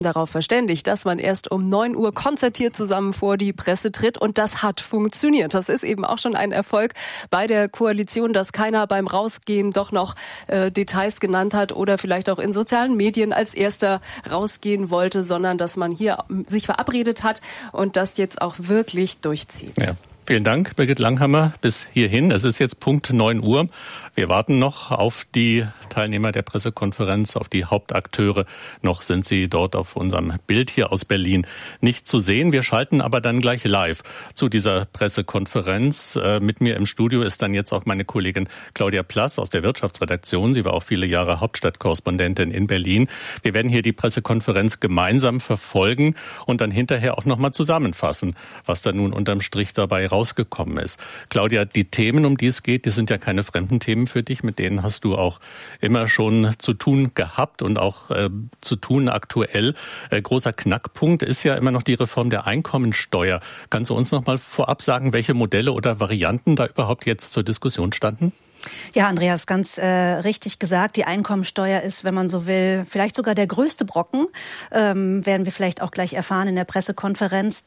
darauf verständigt, dass man erst um 9 Uhr konzertiert zusammen vor die Presse tritt. Und das hat funktioniert. Das ist eben auch schon ein Erfolg bei der Koalition, dass keiner beim Rausgehen doch noch Details genannt hat oder vielleicht auch in sozialen Medien als Erster rausgehen wollte, sondern dass man hier sich verabredet hat und das jetzt auch wirklich durchzieht. Ja. Vielen Dank, Birgit Langhammer, bis hierhin. Es ist jetzt Punkt 9 Uhr. Wir warten noch auf die Teilnehmer der Pressekonferenz, auf die Hauptakteure. Noch sind sie dort auf unserem Bild hier aus Berlin nicht zu sehen. Wir schalten aber dann gleich live zu dieser Pressekonferenz. Mit mir im Studio ist dann jetzt auch meine Kollegin Claudia Plass aus der Wirtschaftsredaktion. Sie war auch viele Jahre Hauptstadtkorrespondentin in Berlin. Wir werden hier die Pressekonferenz gemeinsam verfolgen und dann hinterher auch nochmal zusammenfassen, was da nun unterm Strich dabei rausgekommen ist. Claudia, die Themen, um die es geht, die sind ja keine fremden Themen für dich. Mit denen hast du auch immer schon zu tun gehabt und auch zu tun aktuell. Großer Knackpunkt ist ja immer noch die Reform der Einkommensteuer. Kannst du uns noch mal vorab sagen, welche Modelle oder Varianten da überhaupt jetzt zur Diskussion standen? Ja, Andreas, ganz richtig gesagt. Die Einkommensteuer ist, wenn man so will, vielleicht sogar der größte Brocken. Werden wir vielleicht auch gleich erfahren in der Pressekonferenz,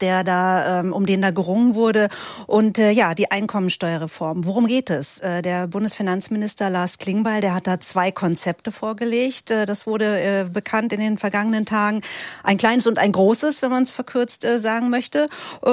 um den da gerungen wurde. Und die Einkommensteuerreform. Worum geht es? Der Bundesfinanzminister Lars Klingbeil, der hat da 2 Konzepte vorgelegt. Das wurde bekannt in den vergangenen Tagen. Ein kleines und ein großes, wenn man es verkürzt sagen möchte.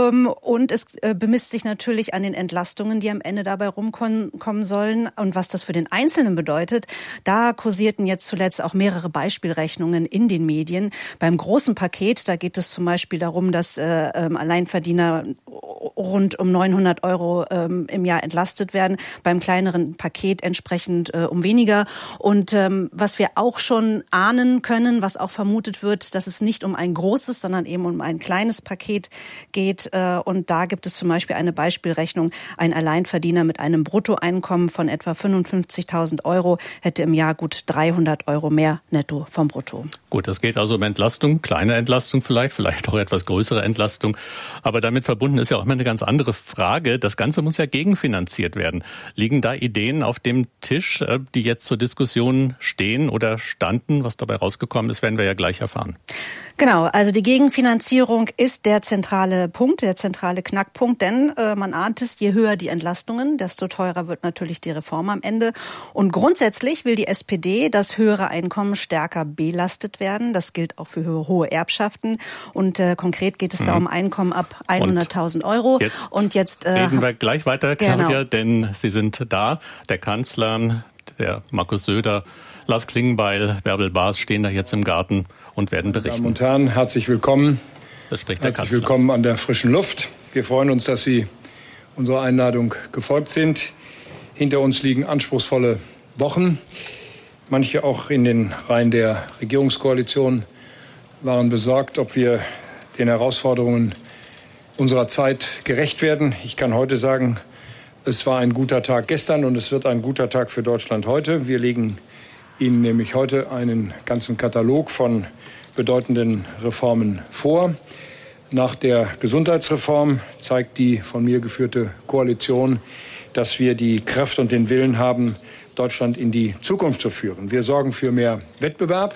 Und es bemisst sich natürlich an den Entlastungen, die am Ende dabei rumkommen sollen. Und was das für den Einzelnen bedeutet, da kursierten jetzt zuletzt auch mehrere Beispielrechnungen in den Medien. Beim großen Paket, da geht es zum Beispiel darum, dass Alleinverdiener rund um 900 Euro im Jahr entlastet werden. Beim kleineren Paket entsprechend um weniger. Und was wir auch schon ahnen können, was auch vermutet wird, dass es nicht um ein großes, sondern eben um ein kleines Paket geht. Und da gibt es zum Beispiel eine Beispielrechnung. Ein Alleinverdiener mit einem Bruttoeinkommen von etwa 55.000 Euro hätte im Jahr gut 300 Euro mehr netto vom Brutto. Gut, das geht also um Entlastung, kleine Entlastung vielleicht auch etwas größere Entlastung. Aber damit verbunden ist ja auch immer eine ganz andere Frage. Das Ganze muss ja gegenfinanziert werden. Liegen da Ideen auf dem Tisch, die jetzt zur Diskussion stehen oder standen? Was dabei rausgekommen ist, werden wir ja gleich erfahren. Genau, also die Gegenfinanzierung ist der zentrale Punkt, der zentrale Knackpunkt, denn man ahnt es, je höher die Entlastungen, desto teurer wird natürlich die Reform am Ende. Und grundsätzlich will die SPD, dass höhere Einkommen stärker belastet werden. Das gilt auch für hohe Erbschaften. Und konkret geht es da um Einkommen ab 100.000 Euro. Jetzt reden wir gleich weiter, Claudia, genau. Denn Sie sind da. Der Kanzler, der Markus Söder, Lars Klingbeil, Bärbel Baas stehen da jetzt im Garten und werden berichten. Meine Damen und Herren, herzlich willkommen. Das spricht der Kanzler. Herzlich willkommen an der frischen Luft. Wir freuen uns, dass Sie unserer Einladung gefolgt sind. Hinter uns liegen anspruchsvolle Wochen. Manche auch in den Reihen der Regierungskoalition waren besorgt, ob wir den Herausforderungen unserer Zeit gerecht werden. Ich kann heute sagen, es war ein guter Tag gestern und es wird ein guter Tag für Deutschland heute. Wir legen Ihnen nämlich heute einen ganzen Katalog von bedeutenden Reformen vor. Nach der Gesundheitsreform zeigt die von mir geführte Koalition, dass wir die Kraft und den Willen haben, Deutschland in die Zukunft zu führen. Wir sorgen für mehr Wettbewerb.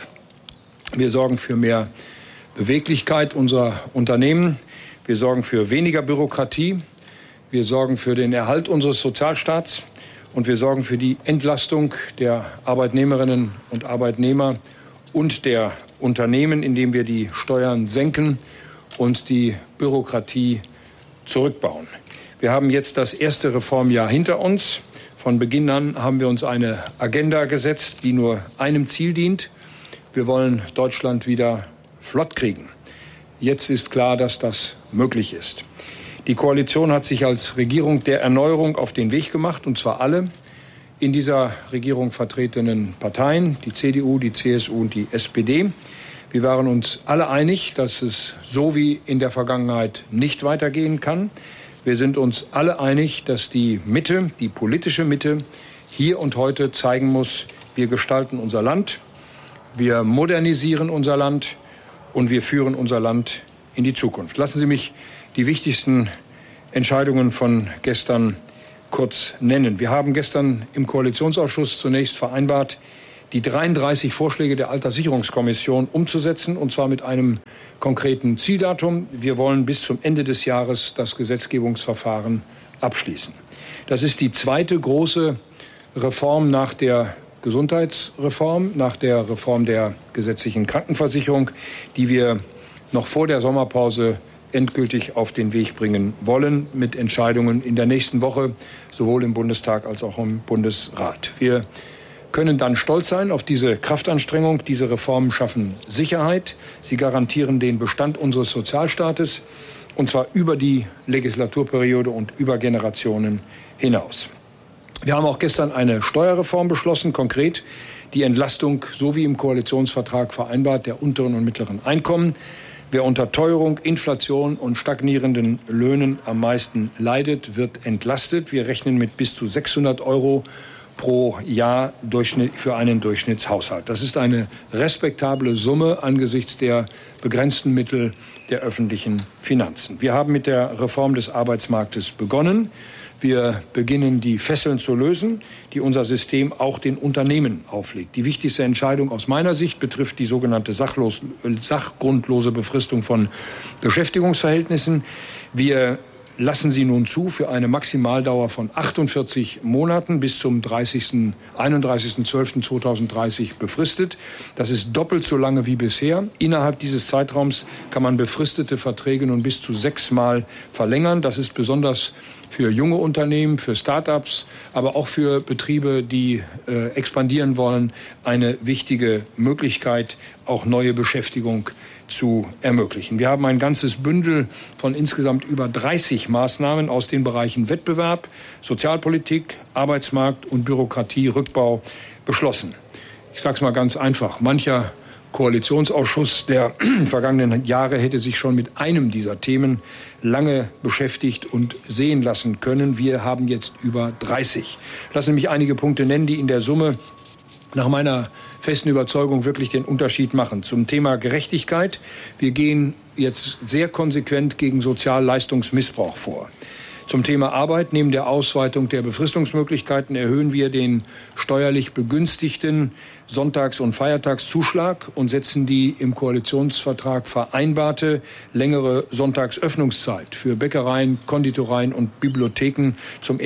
Wir sorgen für mehr Beweglichkeit unserer Unternehmen. Wir sorgen für weniger Bürokratie. Wir sorgen für den Erhalt unseres Sozialstaats. Und wir sorgen für die Entlastung der Arbeitnehmerinnen und Arbeitnehmer und der Unternehmen, indem wir die Steuern senken und die Bürokratie zurückbauen. Wir haben jetzt das erste Reformjahr hinter uns. Von Beginn an haben wir uns eine Agenda gesetzt, die nur einem Ziel dient. Wir wollen Deutschland wieder flott kriegen. Jetzt ist klar, dass das möglich ist. Die Koalition hat sich als Regierung der Erneuerung auf den Weg gemacht, und zwar alle in dieser Regierung vertretenen Parteien, die CDU, die CSU und die SPD. Wir waren uns alle einig, dass es so wie in der Vergangenheit nicht weitergehen kann. Wir sind uns alle einig, dass die Mitte, die politische Mitte, hier und heute zeigen muss, wir gestalten unser Land, wir modernisieren unser Land und wir führen unser Land in die Zukunft. Lassen Sie mich die wichtigsten Entscheidungen von gestern kurz nennen. Wir haben gestern im Koalitionsausschuss zunächst vereinbart, die 33 Vorschläge der Alterssicherungskommission umzusetzen, und zwar mit einem konkreten Zieldatum. Wir wollen bis zum Ende des Jahres das Gesetzgebungsverfahren abschließen. Das ist die zweite große Reform nach der Gesundheitsreform, nach der Reform der gesetzlichen Krankenversicherung, die wir noch vor der Sommerpause endgültig auf den Weg bringen wollen, mit Entscheidungen in der nächsten Woche, sowohl im Bundestag als auch im Bundesrat. Wir können dann stolz sein auf diese Kraftanstrengung. Diese Reformen schaffen Sicherheit. Sie garantieren den Bestand unseres Sozialstaates, und zwar über die Legislaturperiode und über Generationen hinaus. Wir haben auch gestern eine Steuerreform beschlossen, konkret die Entlastung, so wie im Koalitionsvertrag vereinbart, der unteren und mittleren Einkommen. Wer unter Teuerung, Inflation und stagnierenden Löhnen am meisten leidet, wird entlastet. Wir rechnen mit bis zu 600 € pro Jahr für einen Durchschnittshaushalt. Das ist eine respektable Summe angesichts der begrenzten Mittel der öffentlichen Finanzen. Wir haben mit der Reform des Arbeitsmarktes begonnen. Wir beginnen, die Fesseln zu lösen, die unser System auch den Unternehmen auflegt. Die wichtigste Entscheidung aus meiner Sicht betrifft die sogenannte sachgrundlose Befristung von Beschäftigungsverhältnissen. Wir lassen sie nun zu für eine Maximaldauer von 48 Monaten bis zum 31.12.2030 befristet. Das ist doppelt so lange wie bisher. Innerhalb dieses Zeitraums kann man befristete Verträge nun bis zu 6-mal verlängern. Das ist besonders für junge Unternehmen, für Start-ups, aber auch für Betriebe, die expandieren wollen, eine wichtige Möglichkeit, auch neue Beschäftigung zu ermöglichen. Wir haben ein ganzes Bündel von insgesamt über 30 Maßnahmen aus den Bereichen Wettbewerb, Sozialpolitik, Arbeitsmarkt und Bürokratierückbau beschlossen. Ich sage es mal ganz einfach. Mancher Koalitionsausschuss der vergangenen Jahre hätte sich schon mit einem dieser Themen lange beschäftigt und sehen lassen können. Wir haben jetzt über 30. Lassen Sie mich einige Punkte nennen, die in der Summe nach meiner festen Überzeugung wirklich den Unterschied machen. Zum Thema Gerechtigkeit. Wir gehen jetzt sehr konsequent gegen Sozialleistungsmissbrauch vor. Zum Thema Arbeit. Neben der Ausweitung der Befristungsmöglichkeiten erhöhen wir den steuerlich begünstigten Sonntags- und Feiertagszuschlag und setzen die im Koalitionsvertrag vereinbarte längere Sonntagsöffnungszeit für Bäckereien, Konditoreien und Bibliotheken zum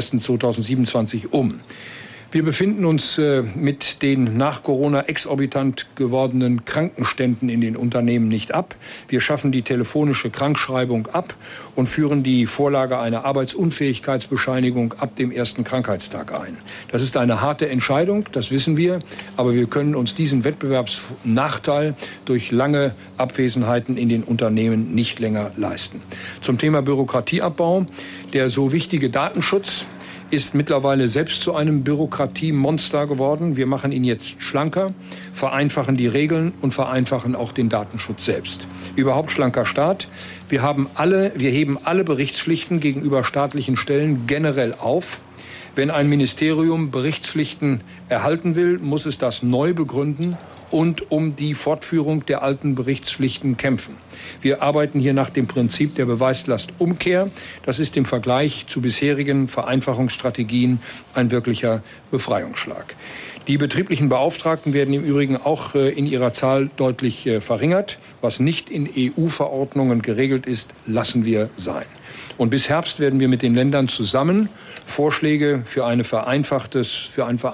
01.01.2027 um. Wir befinden uns mit den nach Corona exorbitant gewordenen Krankenständen in den Unternehmen nicht ab. Wir schaffen die telefonische Krankschreibung ab und führen die Vorlage einer Arbeitsunfähigkeitsbescheinigung ab dem ersten Krankheitstag ein. Das ist eine harte Entscheidung, das wissen wir, aber wir können uns diesen Wettbewerbsnachteil durch lange Abwesenheiten in den Unternehmen nicht länger leisten. Zum Thema Bürokratieabbau. Der so wichtige Datenschutz ist mittlerweile selbst zu einem Bürokratiemonster geworden. Wir machen ihn jetzt schlanker, vereinfachen die Regeln und vereinfachen auch den Datenschutz selbst. Überhaupt schlanker Staat. Wir heben alle Berichtspflichten gegenüber staatlichen Stellen generell auf. Wenn ein Ministerium Berichtspflichten erhalten will, muss es das neu begründen und um die Fortführung der alten Berichtspflichten kämpfen. Wir arbeiten hier nach dem Prinzip der Beweislastumkehr. Das ist im Vergleich zu bisherigen Vereinfachungsstrategien ein wirklicher Befreiungsschlag. Die betrieblichen Beauftragten werden im Übrigen auch in ihrer Zahl deutlich verringert. Was nicht in EU-Verordnungen geregelt ist, lassen wir sein. Und bis Herbst werden wir mit den Ländern zusammen Vorschläge für ein vereinfachtes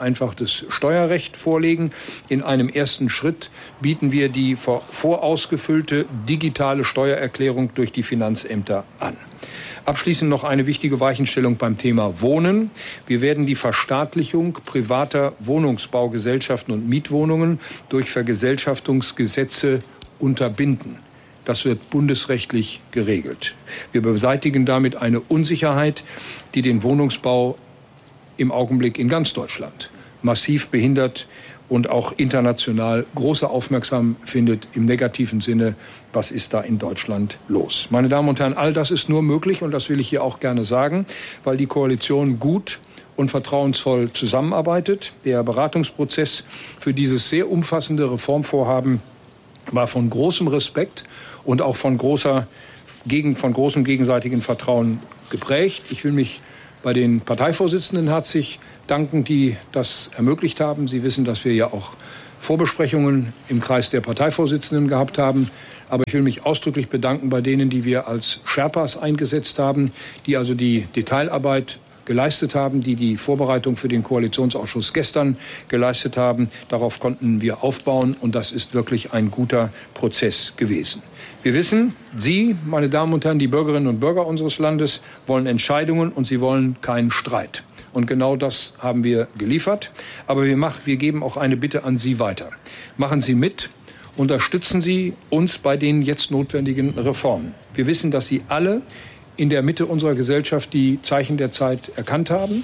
Steuerrecht vorlegen. In einem ersten Schritt bieten wir die vorausgefüllte digitale Steuererklärung durch die Finanzämter an. Abschließend noch eine wichtige Weichenstellung beim Thema Wohnen. Wir werden die Verstaatlichung privater Wohnungsbaugesellschaften und Mietwohnungen durch Vergesellschaftungsgesetze unterbinden. Das wird bundesrechtlich geregelt. Wir beseitigen damit eine Unsicherheit, die den Wohnungsbau im Augenblick in ganz Deutschland massiv behindert und auch international große Aufmerksamkeit findet im negativen Sinne. Was ist da in Deutschland los? Meine Damen und Herren, all das ist nur möglich, und das will ich hier auch gerne sagen, weil die Koalition gut und vertrauensvoll zusammenarbeitet. Der Beratungsprozess für dieses sehr umfassende Reformvorhaben war von großem Respekt und auch von großem gegenseitigen Vertrauen geprägt. Ich will mich bei den Parteivorsitzenden herzlich danken, die das ermöglicht haben. Sie wissen, dass wir ja auch Vorbesprechungen im Kreis der Parteivorsitzenden gehabt haben. Aber ich will mich ausdrücklich bedanken bei denen, die wir als Sherpas eingesetzt haben, die also die Detailarbeit geleistet haben, die die Vorbereitung für den Koalitionsausschuss gestern geleistet haben. Darauf konnten wir aufbauen und das ist wirklich ein guter Prozess gewesen. Wir wissen, Sie, meine Damen und Herren, die Bürgerinnen und Bürger unseres Landes, wollen Entscheidungen und sie wollen keinen Streit. Und genau das haben wir geliefert. Aber wir geben auch eine Bitte an Sie weiter. Machen Sie mit, unterstützen Sie uns bei den jetzt notwendigen Reformen. Wir wissen, dass Sie alle in der Mitte unserer Gesellschaft die Zeichen der Zeit erkannt haben.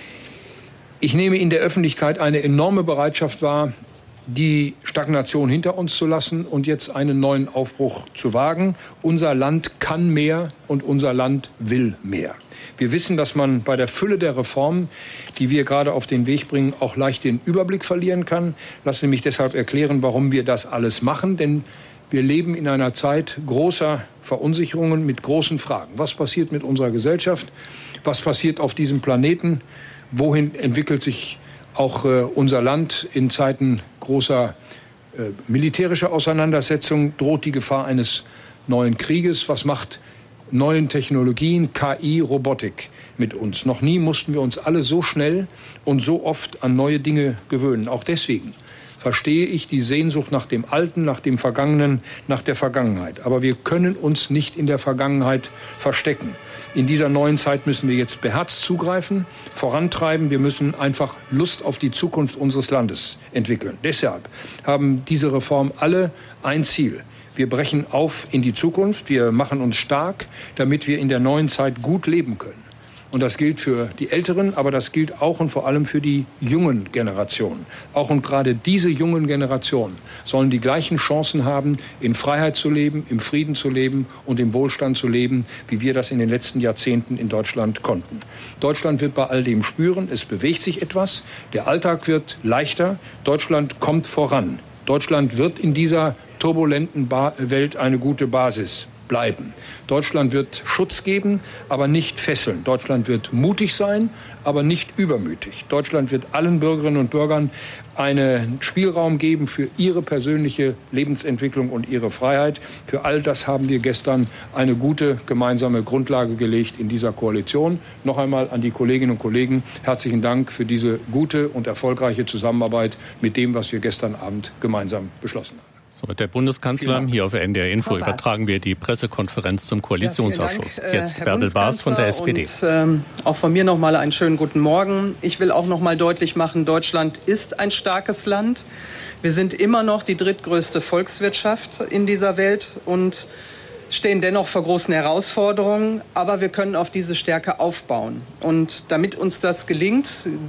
Ich nehme in der Öffentlichkeit eine enorme Bereitschaft wahr, die Stagnation hinter uns zu lassen und jetzt einen neuen Aufbruch zu wagen. Unser Land kann mehr und unser Land will mehr. Wir wissen, dass man bei der Fülle der Reformen, die wir gerade auf den Weg bringen, auch leicht den Überblick verlieren kann. Lassen Sie mich deshalb erklären, warum wir das alles machen, denn wir leben in einer Zeit großer Verunsicherungen mit großen Fragen. Was passiert mit unserer Gesellschaft? Was passiert auf diesem Planeten? Wohin entwickelt sich auch unser Land in Zeiten großer militärischer Auseinandersetzungen? Droht die Gefahr eines neuen Krieges? Was macht neuen Technologien, KI, Robotik mit uns? Noch nie mussten wir uns alle so schnell und so oft an neue Dinge gewöhnen. Auch deswegen verstehe ich die Sehnsucht nach dem Alten, nach dem Vergangenen, nach der Vergangenheit. Aber wir können uns nicht in der Vergangenheit verstecken. In dieser neuen Zeit müssen wir jetzt beherzt zugreifen, vorantreiben. Wir müssen einfach Lust auf die Zukunft unseres Landes entwickeln. Deshalb haben diese Reformen alle ein Ziel. Wir brechen auf in die Zukunft. Wir machen uns stark, damit wir in der neuen Zeit gut leben können. Und das gilt für die Älteren, aber das gilt auch und vor allem für die jungen Generationen. Auch und gerade diese jungen Generationen sollen die gleichen Chancen haben, in Freiheit zu leben, im Frieden zu leben und im Wohlstand zu leben, wie wir das in den letzten Jahrzehnten in Deutschland konnten. Deutschland wird bei all dem spüren, es bewegt sich etwas, der Alltag wird leichter, Deutschland kommt voran. Deutschland wird in dieser turbulenten Welt eine gute Basis bleiben. Deutschland wird Schutz geben, aber nicht fesseln. Deutschland wird mutig sein, aber nicht übermütig. Deutschland wird allen Bürgerinnen und Bürgern einen Spielraum geben für ihre persönliche Lebensentwicklung und ihre Freiheit. Für all das haben wir gestern eine gute gemeinsame Grundlage gelegt in dieser Koalition. Noch einmal an die Kolleginnen und Kollegen herzlichen Dank für diese gute und erfolgreiche Zusammenarbeit mit dem, was wir gestern Abend gemeinsam beschlossen haben. So, mit der Bundeskanzlerin hier auf NDR Info übertragen wir die Pressekonferenz zum Koalitionsausschuss. Dank, jetzt Bärbel Baas von der SPD. Und, auch von mir noch mal einen schönen guten Morgen. Ich will auch noch mal deutlich machen, Deutschland ist ein starkes Land. Wir sind immer noch die drittgrößte Volkswirtschaft in dieser Welt und stehen dennoch vor großen Herausforderungen, aber wir können auf diese Stärke aufbauen. Und damit uns das gelingt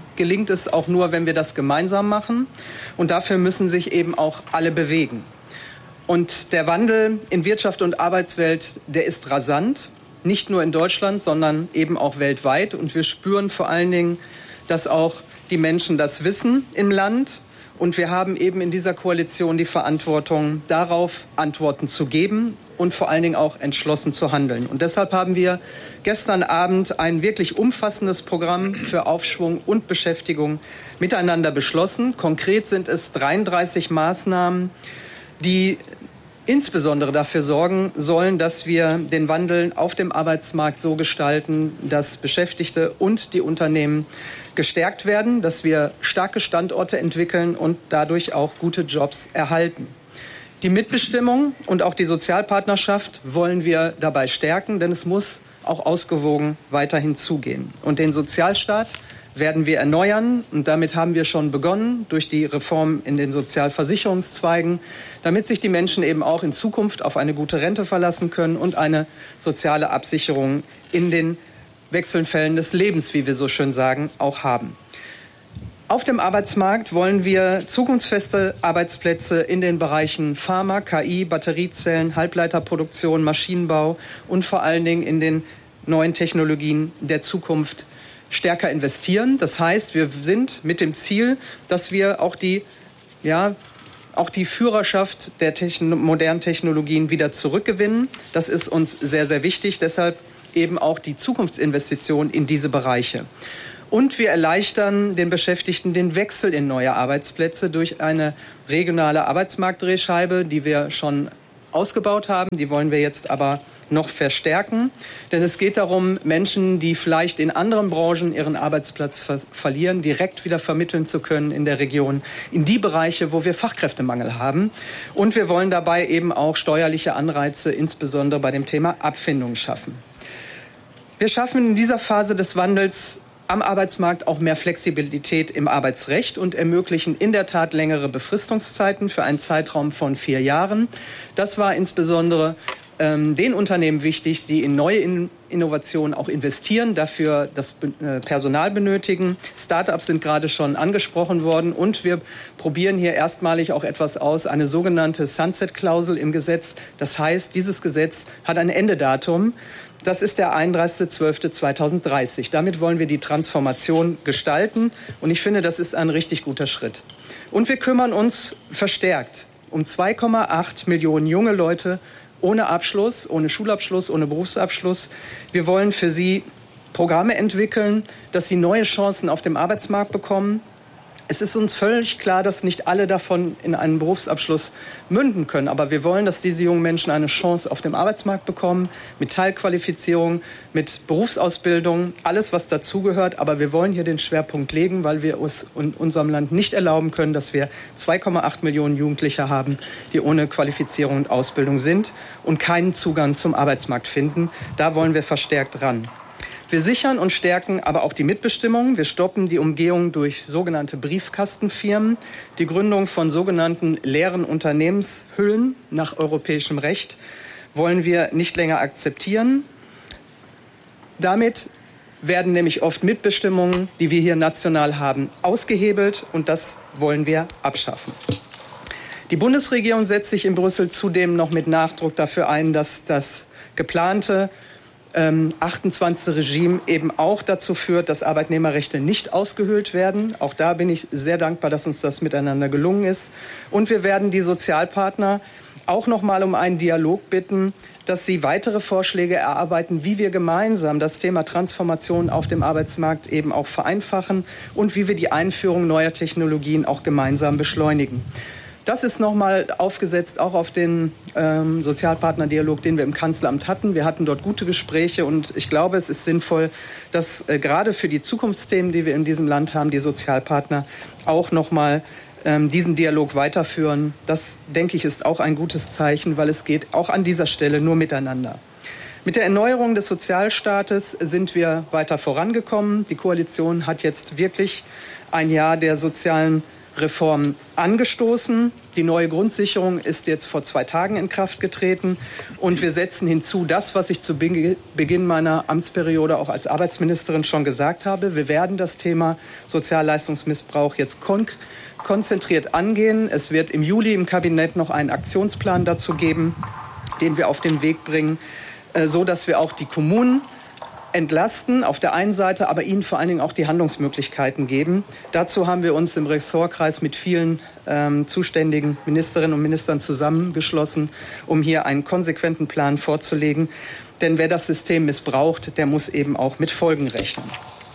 es auch nur, wenn wir das gemeinsam machen. Und dafür müssen sich eben auch alle bewegen. Und der Wandel in Wirtschaft und Arbeitswelt, der ist rasant, nicht nur in Deutschland, sondern eben auch weltweit. Und wir spüren vor allen Dingen, dass auch die Menschen das wissen im Land. Und wir haben eben in dieser Koalition die Verantwortung, darauf Antworten zu geben und vor allen Dingen auch entschlossen zu handeln. Und deshalb haben wir gestern Abend ein wirklich umfassendes Programm für Aufschwung und Beschäftigung miteinander beschlossen. Konkret sind es 33 Maßnahmen, die insbesondere dafür sorgen sollen, dass wir den Wandel auf dem Arbeitsmarkt so gestalten, dass Beschäftigte und die Unternehmen gestärkt werden, dass wir starke Standorte entwickeln und dadurch auch gute Jobs erhalten. Die Mitbestimmung und auch die Sozialpartnerschaft wollen wir dabei stärken, denn es muss auch ausgewogen weiterhin zugehen. Und den Sozialstaat werden wir erneuern. Und damit haben wir schon begonnen durch die Reform in den Sozialversicherungszweigen, damit sich die Menschen eben auch in Zukunft auf eine gute Rente verlassen können und eine soziale Absicherung in den Wechselfällen des Lebens, wie wir so schön sagen, auch haben. Auf dem Arbeitsmarkt wollen wir zukunftsfeste Arbeitsplätze in den Bereichen Pharma, KI, Batteriezellen, Halbleiterproduktion, Maschinenbau und vor allen Dingen in den neuen Technologien der Zukunft stärker investieren. Das heißt, wir sind mit dem Ziel, dass wir auch die Führerschaft der modernen Technologien wieder zurückgewinnen. Das ist uns sehr, sehr wichtig. Deshalb eben auch die Zukunftsinvestition in diese Bereiche. Und wir erleichtern den Beschäftigten den Wechsel in neue Arbeitsplätze durch eine regionale Arbeitsmarktdrehscheibe, die wir schon ausgebaut haben. Die wollen wir jetzt aber noch verstärken. Denn es geht darum, Menschen, die vielleicht in anderen Branchen ihren Arbeitsplatz verlieren, direkt wieder vermitteln zu können in der Region, in die Bereiche, wo wir Fachkräftemangel haben. Und wir wollen dabei eben auch steuerliche Anreize, insbesondere bei dem Thema Abfindung, schaffen. Wir schaffen in dieser Phase des Wandels am Arbeitsmarkt auch mehr Flexibilität im Arbeitsrecht und ermöglichen in der Tat längere Befristungszeiten für einen Zeitraum von 4 Jahren. Das war insbesondere den Unternehmen wichtig, die in neue Innovationen auch investieren, dafür das Personal benötigen. Start-ups sind gerade schon angesprochen worden und wir probieren hier erstmalig auch etwas aus, eine sogenannte Sunset-Klausel im Gesetz. Das heißt, dieses Gesetz hat ein Endedatum. Das ist der 31.12.2030. Damit wollen wir die Transformation gestalten und ich finde, das ist ein richtig guter Schritt. Und wir kümmern uns verstärkt um 2,8 Millionen junge Leute ohne Abschluss, ohne Schulabschluss, ohne Berufsabschluss. Wir wollen für sie Programme entwickeln, dass sie neue Chancen auf dem Arbeitsmarkt bekommen. Es ist uns völlig klar, dass nicht alle davon in einen Berufsabschluss münden können. Aber wir wollen, dass diese jungen Menschen eine Chance auf dem Arbeitsmarkt bekommen, mit Teilqualifizierung, mit Berufsausbildung, alles, was dazugehört. Aber wir wollen hier den Schwerpunkt legen, weil wir uns in unserem Land nicht erlauben können, dass wir 2,8 Millionen Jugendliche haben, die ohne Qualifizierung und Ausbildung sind und keinen Zugang zum Arbeitsmarkt finden. Da wollen wir verstärkt ran. Wir sichern und stärken aber auch die Mitbestimmung. Wir stoppen die Umgehung durch sogenannte Briefkastenfirmen. Die Gründung von sogenannten leeren Unternehmenshüllen nach europäischem Recht wollen wir nicht länger akzeptieren. Damit werden nämlich oft Mitbestimmungen, die wir hier national haben, ausgehebelt und das wollen wir abschaffen. Die Bundesregierung setzt sich in Brüssel zudem noch mit Nachdruck dafür ein, dass das geplante 28. Regime eben auch dazu führt, dass Arbeitnehmerrechte nicht ausgehöhlt werden. Auch da bin ich sehr dankbar, dass uns das miteinander gelungen ist. Und wir werden die Sozialpartner auch noch mal um einen Dialog bitten, dass sie weitere Vorschläge erarbeiten, wie wir gemeinsam das Thema Transformation auf dem Arbeitsmarkt eben auch vereinfachen und wie wir die Einführung neuer Technologien auch gemeinsam beschleunigen. Das ist nochmal aufgesetzt auch auf den Sozialpartnerdialog, den wir im Kanzleramt hatten. Wir hatten dort gute Gespräche und ich glaube, es ist sinnvoll, dass gerade für die Zukunftsthemen, die wir in diesem Land haben, die Sozialpartner auch nochmal diesen Dialog weiterführen. Das, denke ich, ist auch ein gutes Zeichen, weil es geht auch an dieser Stelle nur miteinander. Mit der Erneuerung des Sozialstaates sind wir weiter vorangekommen. Die Koalition hat jetzt wirklich ein Jahr der sozialen Reform angestoßen. Die neue Grundsicherung ist jetzt vor 2 Tagen in Kraft getreten. Und wir setzen hinzu das, was ich zu Beginn meiner Amtsperiode auch als Arbeitsministerin schon gesagt habe. Wir werden das Thema Sozialleistungsmissbrauch jetzt konzentriert angehen. Es wird im Juli im Kabinett noch einen Aktionsplan dazu geben, den wir auf den Weg bringen, so dass wir auch die Kommunen entlasten auf der einen Seite, aber ihnen vor allen Dingen auch die Handlungsmöglichkeiten geben. Dazu haben wir uns im Ressortkreis mit vielen zuständigen Ministerinnen und Ministern zusammengeschlossen, um hier einen konsequenten Plan vorzulegen. Denn wer das System missbraucht, der muss eben auch mit Folgen rechnen.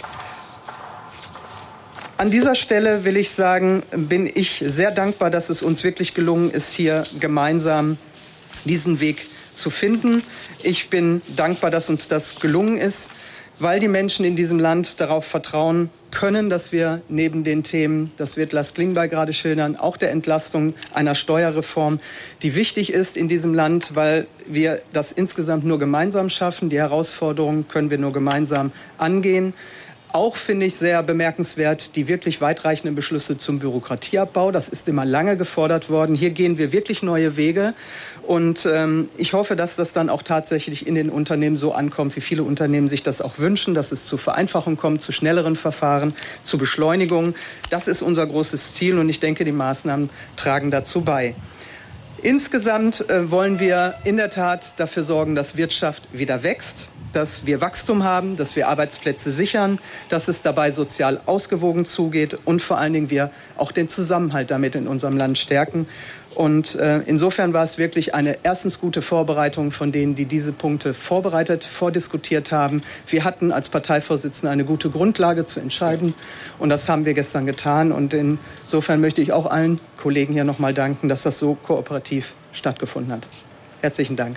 An dieser Stelle will ich sagen, bin ich sehr dankbar, dass es uns wirklich gelungen ist, hier gemeinsam diesen Weg zu finden. Ich bin dankbar, dass uns das gelungen ist, weil die Menschen in diesem Land darauf vertrauen können, dass wir neben den Themen, das wird Lars Klingbeil gerade schildern, auch der Entlastung einer Steuerreform, die wichtig ist in diesem Land, weil wir das insgesamt nur gemeinsam schaffen. Die Herausforderungen können wir nur gemeinsam angehen. Auch finde ich sehr bemerkenswert die wirklich weitreichenden Beschlüsse zum Bürokratieabbau. Das ist immer lange gefordert worden. Hier gehen wir wirklich neue Wege. Und ich hoffe, dass das dann auch tatsächlich in den Unternehmen so ankommt, wie viele Unternehmen sich das auch wünschen, dass es zu Vereinfachung kommt, zu schnelleren Verfahren, zu Beschleunigung. Das ist unser großes Ziel und ich denke, die Maßnahmen tragen dazu bei. Insgesamt wollen wir in der Tat dafür sorgen, dass Wirtschaft wieder wächst, dass wir Wachstum haben, dass wir Arbeitsplätze sichern, dass es dabei sozial ausgewogen zugeht und vor allen Dingen wir auch den Zusammenhalt damit in unserem Land stärken. Und insofern war es wirklich eine erstens gute Vorbereitung von denen, die diese Punkte vordiskutiert haben. Wir hatten als Parteivorsitzende eine gute Grundlage zu entscheiden und das haben wir gestern getan. Und insofern möchte ich auch allen Kollegen hier nochmal danken, dass das so kooperativ stattgefunden hat. Herzlichen Dank.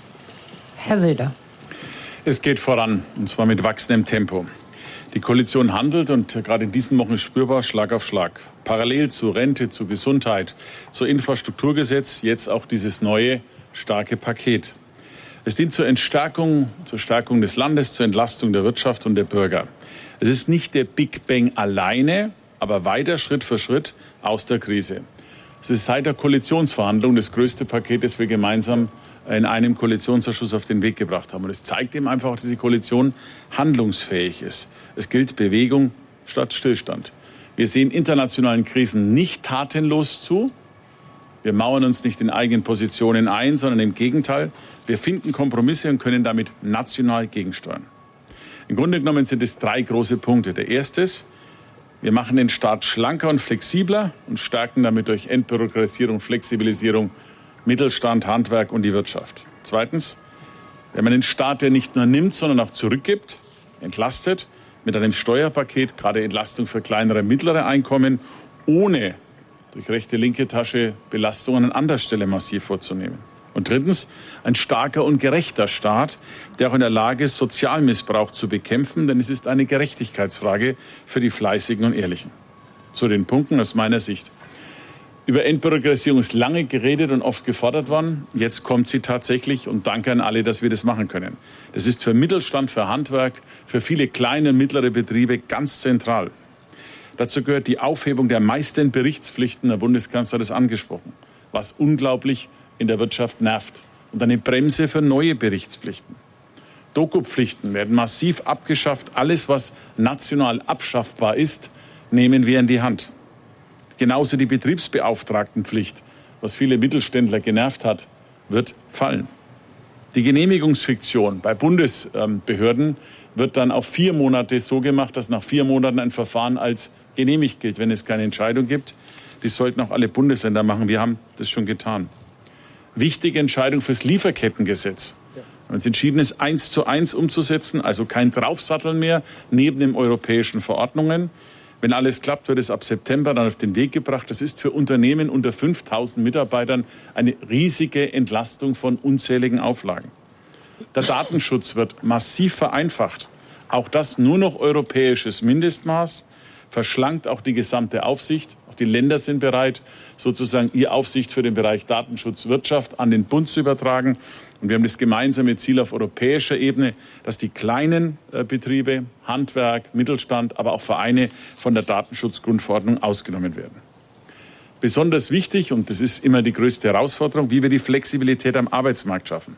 Herr Söder. Es geht voran, und zwar mit wachsendem Tempo. Die Koalition handelt und gerade in diesen Wochen ist spürbar Schlag auf Schlag. Parallel zu Rente, zu Gesundheit, zu Infrastrukturgesetz, jetzt auch dieses neue, starke Paket. Es dient zur Stärkung des Landes, zur Entlastung der Wirtschaft und der Bürger. Es ist nicht der Big Bang alleine, aber weiter Schritt für Schritt aus der Krise. Es ist seit der Koalitionsverhandlung das größte Paket, das wir gemeinsam in einem Koalitionsausschuss auf den Weg gebracht haben. Und es zeigt eben einfach, dass die Koalition handlungsfähig ist. Es gilt Bewegung statt Stillstand. Wir sehen internationalen Krisen nicht tatenlos zu. Wir mauern uns nicht in eigenen Positionen ein, sondern im Gegenteil. Wir finden Kompromisse und können damit national gegensteuern. Im Grunde genommen sind es 3 große Punkte. Der erste ist, wir machen den Staat schlanker und flexibler und stärken damit durch Entbürokratisierung, Flexibilisierung Mittelstand, Handwerk und die Wirtschaft. Zweitens, wenn man den Staat, der nicht nur nimmt, sondern auch zurückgibt, entlastet, mit einem Steuerpaket, gerade Entlastung für kleinere, mittlere Einkommen, ohne durch rechte, linke Tasche Belastungen an anderer Stelle massiv vorzunehmen. Und drittens, ein starker und gerechter Staat, der auch in der Lage ist, Sozialmissbrauch zu bekämpfen, denn es ist eine Gerechtigkeitsfrage für die Fleißigen und Ehrlichen. Zu den Punkten aus meiner Sicht. Über Entbürokratisierung ist lange geredet und oft gefordert worden. Jetzt kommt sie tatsächlich und danke an alle, dass wir das machen können. Das ist für Mittelstand, für Handwerk, für viele kleine und mittlere Betriebe ganz zentral. Dazu gehört die Aufhebung der meisten Berichtspflichten. Der Bundeskanzler hat es angesprochen, was unglaublich in der Wirtschaft nervt. Und eine Bremse für neue Berichtspflichten. Dokupflichten werden massiv abgeschafft. Alles, was national abschaffbar ist, nehmen wir in die Hand. Genauso die Betriebsbeauftragtenpflicht, was viele Mittelständler genervt hat, wird fallen. Die Genehmigungsfiktion bei Bundesbehörden wird dann auf 4 Monate so gemacht, dass nach 4 Monaten ein Verfahren als genehmigt gilt, wenn es keine Entscheidung gibt. Das sollten auch alle Bundesländer machen. Wir haben das schon getan. Wichtige Entscheidung fürs Lieferkettengesetz. Wir haben uns entschieden, es 1:1 umzusetzen, also kein Draufsatteln mehr neben den europäischen Verordnungen. Wenn alles klappt, wird es ab September dann auf den Weg gebracht. Das ist für Unternehmen unter 5.000 Mitarbeitern eine riesige Entlastung von unzähligen Auflagen. Der Datenschutz wird massiv vereinfacht. Auch das nur noch europäisches Mindestmaß. Verschlankt auch die gesamte Aufsicht. Auch die Länder sind bereit, sozusagen ihre Aufsicht für den Bereich Datenschutz, Wirtschaft an den Bund zu übertragen. Und wir haben das gemeinsame Ziel auf europäischer Ebene, dass die kleinen Betriebe, Handwerk, Mittelstand, aber auch Vereine von der Datenschutzgrundverordnung ausgenommen werden. Besonders wichtig, und das ist immer die größte Herausforderung, wie wir die Flexibilität am Arbeitsmarkt schaffen.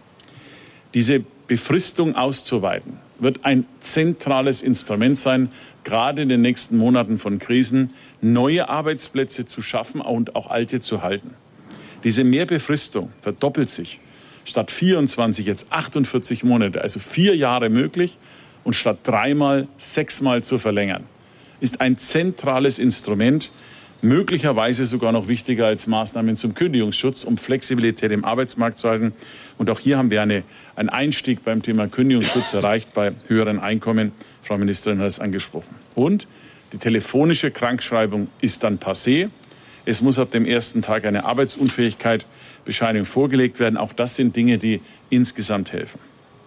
Diese Befristung auszuweiten, wird ein zentrales Instrument sein, gerade in den nächsten Monaten von Krisen, neue Arbeitsplätze zu schaffen und auch alte zu halten. Diese Mehrbefristung verdoppelt sich. Statt 24 jetzt 48 Monate, also 4 Jahre möglich und statt 3-mal 6-mal zu verlängern, ist ein zentrales Instrument, möglicherweise sogar noch wichtiger als Maßnahmen zum Kündigungsschutz, um Flexibilität im Arbeitsmarkt zu halten. Und auch hier haben wir einen Einstieg beim Thema Kündigungsschutz erreicht bei höheren Einkommen. Frau Ministerin hat es angesprochen. Und die telefonische Krankschreibung ist dann passé. Es muss ab dem ersten Tag eine Arbeitsunfähigkeitsbescheinigung vorgelegt werden. Auch das sind Dinge, die insgesamt helfen.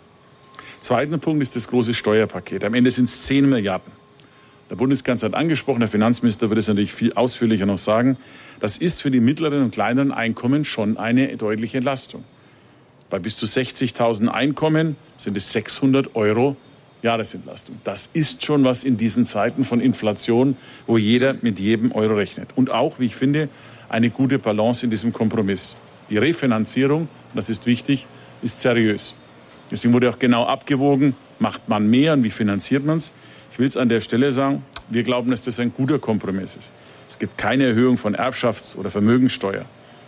Zweiter Punkt ist das große Steuerpaket. Am Ende sind es 10 Milliarden. Der Bundeskanzler hat angesprochen, der Finanzminister wird es natürlich viel ausführlicher noch sagen. Das ist für die mittleren und kleineren Einkommen schon eine deutliche Entlastung. Bei bis zu 60.000 Einkommen sind es 600 € Jahresentlastung. Das ist schon was in diesen Zeiten von Inflation, wo jeder mit jedem Euro rechnet. Und auch, wie ich finde, eine gute Balance in diesem Kompromiss. Die Refinanzierung, das ist wichtig, ist seriös. Deswegen wurde auch genau abgewogen, macht man mehr und wie finanziert man es? Ich will es an der Stelle sagen, wir glauben, dass das ein guter Kompromiss ist. Es gibt keine Erhöhung von Erbschafts- oder Vermögenssteuer.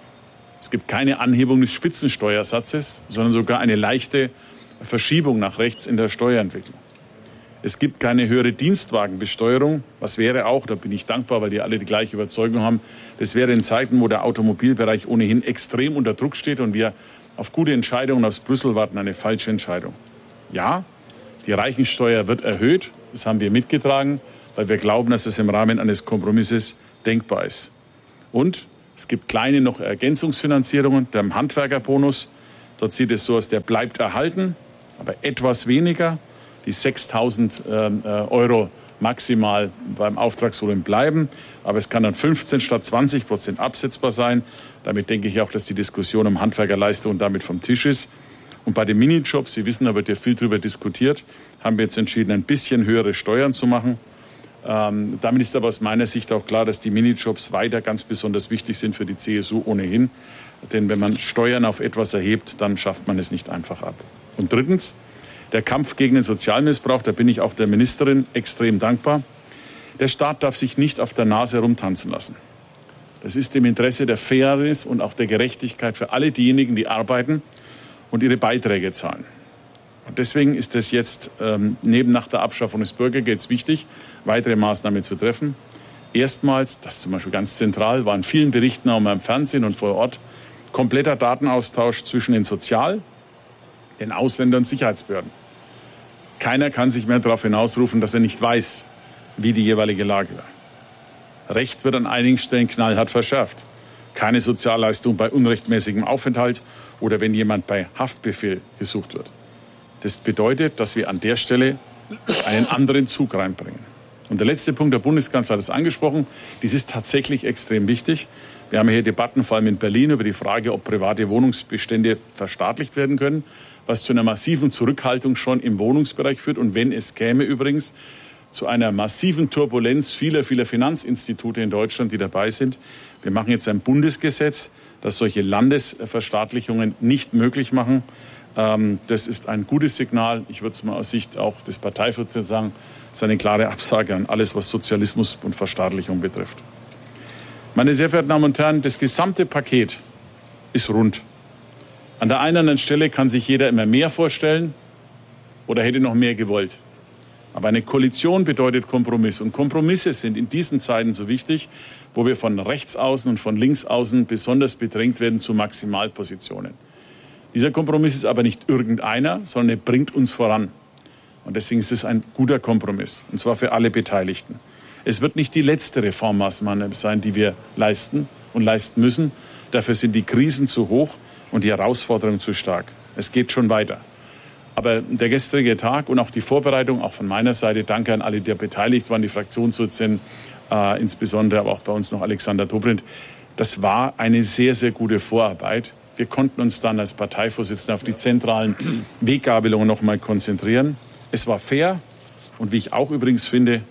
Es gibt keine Anhebung des Spitzensteuersatzes, sondern sogar eine leichte Verschiebung nach rechts in der Steuerentwicklung. Es gibt keine höhere Dienstwagenbesteuerung. Was wäre auch, da bin ich dankbar, weil die alle die gleiche Überzeugung haben, das wäre in Zeiten, wo der Automobilbereich ohnehin extrem unter Druck steht und wir auf gute Entscheidungen aus Brüssel warten, eine falsche Entscheidung. Ja, die Reichensteuer wird erhöht. Das haben wir mitgetragen, weil wir glauben, dass das im Rahmen eines Kompromisses denkbar ist. Und es gibt kleine noch Ergänzungsfinanzierungen, der Handwerkerbonus. Dort sieht es so aus, der bleibt erhalten, aber etwas weniger. Die 6.000 Euro maximal beim Auftragsvolumen bleiben. Aber es kann dann 15 statt 20% absetzbar sein. Damit denke ich auch, dass die Diskussion um Handwerkerleistung damit vom Tisch ist. Und bei den Minijobs, Sie wissen, da wird ja viel darüber diskutiert, haben wir jetzt entschieden, ein bisschen höhere Steuern zu machen. Damit ist aber aus meiner Sicht auch klar, dass die Minijobs weiter ganz besonders wichtig sind für die CSU ohnehin. Denn wenn man Steuern auf etwas erhebt, dann schafft man es nicht einfach ab. Und drittens, der Kampf gegen den Sozialmissbrauch, da bin ich auch der Ministerin extrem dankbar. Der Staat darf sich nicht auf der Nase herumtanzen lassen. Das ist im Interesse der Fairness und auch der Gerechtigkeit für alle diejenigen, die arbeiten und ihre Beiträge zahlen. Und deswegen ist es jetzt nach der Abschaffung des Bürgergelds wichtig, weitere Maßnahmen zu treffen. Erstmals, das ist zum Beispiel ganz zentral, war in vielen Berichten auch mal im Fernsehen und vor Ort, kompletter Datenaustausch zwischen den den Ausländern und Sicherheitsbehörden. Keiner kann sich mehr darauf hinausrufen, dass er nicht weiß, wie die jeweilige Lage war. Recht wird an einigen Stellen knallhart verschärft. Keine Sozialleistung bei unrechtmäßigem Aufenthalt oder wenn jemand bei Haftbefehl gesucht wird. Das bedeutet, dass wir an der Stelle einen anderen Zug reinbringen. Und der letzte Punkt, der Bundeskanzler hat es angesprochen, dies ist tatsächlich extrem wichtig. Wir haben hier Debatten, vor allem in Berlin, über die Frage, ob private Wohnungsbestände verstaatlicht werden können, was zu einer massiven Zurückhaltung schon im Wohnungsbereich führt. Und wenn es käme übrigens zu einer massiven Turbulenz vieler Finanzinstitute in Deutschland, die dabei sind. Wir machen jetzt ein Bundesgesetz, das solche Landesverstaatlichungen nicht möglich machen. Das ist ein gutes Signal. Ich würde es mal aus Sicht auch des Parteivorsitzenden sagen, das ist eine klare Absage an alles, was Sozialismus und Verstaatlichung betrifft. Meine sehr verehrten Damen und Herren, das gesamte Paket ist rund. An der einen oder anderen Stelle kann sich jeder immer mehr vorstellen oder hätte noch mehr gewollt. Aber eine Koalition bedeutet Kompromiss. Und Kompromisse sind in diesen Zeiten so wichtig, wo wir von rechts außen und von links außen besonders bedrängt werden zu Maximalpositionen. Dieser Kompromiss ist aber nicht irgendeiner, sondern er bringt uns voran. Und deswegen ist es ein guter Kompromiss, und zwar für alle Beteiligten. Es wird nicht die letzte Reformmaßnahme sein, die wir leisten und leisten müssen. Dafür sind die Krisen zu hoch und die Herausforderungen zu stark. Es geht schon weiter. Aber der gestrige Tag und auch die Vorbereitung, auch von meiner Seite, danke an alle, die beteiligt waren, die Fraktionsvorsitzenden, insbesondere aber auch bei uns noch Alexander Dobrindt. Das war eine sehr, sehr gute Vorarbeit. Wir konnten uns dann als Parteivorsitzende auf die zentralen Weggabelungen noch mal konzentrieren. Es war fair und wie ich auch übrigens finde,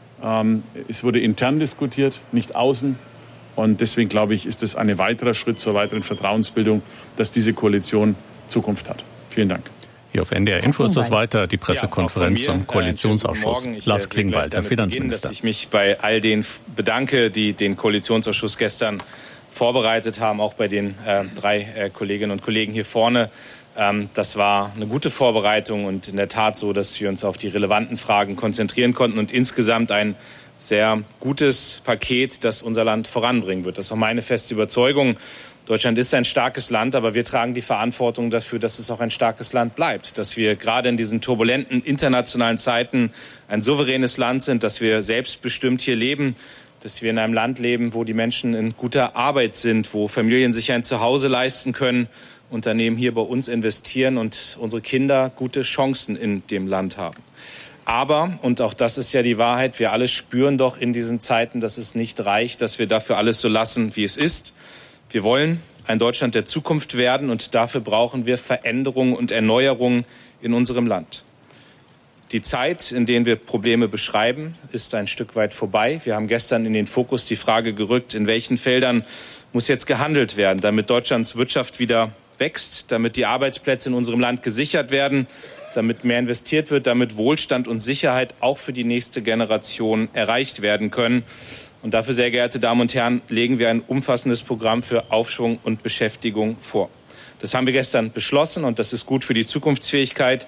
es wurde intern diskutiert, nicht außen. Und deswegen, glaube ich, ist es ein weiterer Schritt zur weiteren Vertrauensbildung, dass diese Koalition Zukunft hat. Vielen Dank. Hier auf NDR Info ist das weiter, die Pressekonferenz zum Koalitionsausschuss. Lars Klingbeil, der Finanzminister. Dass ich mich bei all denen bedanke, die den Koalitionsausschuss gestern vorbereitet haben, auch bei den 3 Kolleginnen und Kollegen hier vorne. Das war eine gute Vorbereitung und in der Tat so, dass wir uns auf die relevanten Fragen konzentrieren konnten und insgesamt ein sehr gutes Paket, das unser Land voranbringen wird. Das ist auch meine feste Überzeugung. Deutschland ist ein starkes Land, aber wir tragen die Verantwortung dafür, dass es auch ein starkes Land bleibt. Dass wir gerade in diesen turbulenten internationalen Zeiten ein souveränes Land sind, dass wir selbstbestimmt hier leben, dass wir in einem Land leben, wo die Menschen in guter Arbeit sind, wo Familien sich ein Zuhause leisten können, Unternehmen hier bei uns investieren und unsere Kinder gute Chancen in dem Land haben. Aber, und auch das ist ja die Wahrheit, wir alle spüren doch in diesen Zeiten, dass es nicht reicht, dass wir dafür alles so lassen, wie es ist. Wir wollen ein Deutschland der Zukunft werden und dafür brauchen wir Veränderungen und Erneuerungen in unserem Land. Die Zeit, in der wir Probleme beschreiben, ist ein Stück weit vorbei. Wir haben gestern in den Fokus die Frage gerückt, in welchen Feldern muss jetzt gehandelt werden, damit Deutschlands Wirtschaft wieder wächst, damit die Arbeitsplätze in unserem Land gesichert werden, damit mehr investiert wird, damit Wohlstand und Sicherheit auch für die nächste Generation erreicht werden können. Und dafür, sehr geehrte Damen und Herren, legen wir ein umfassendes Programm für Aufschwung und Beschäftigung vor. Das haben wir gestern beschlossen und das ist gut für die Zukunftsfähigkeit.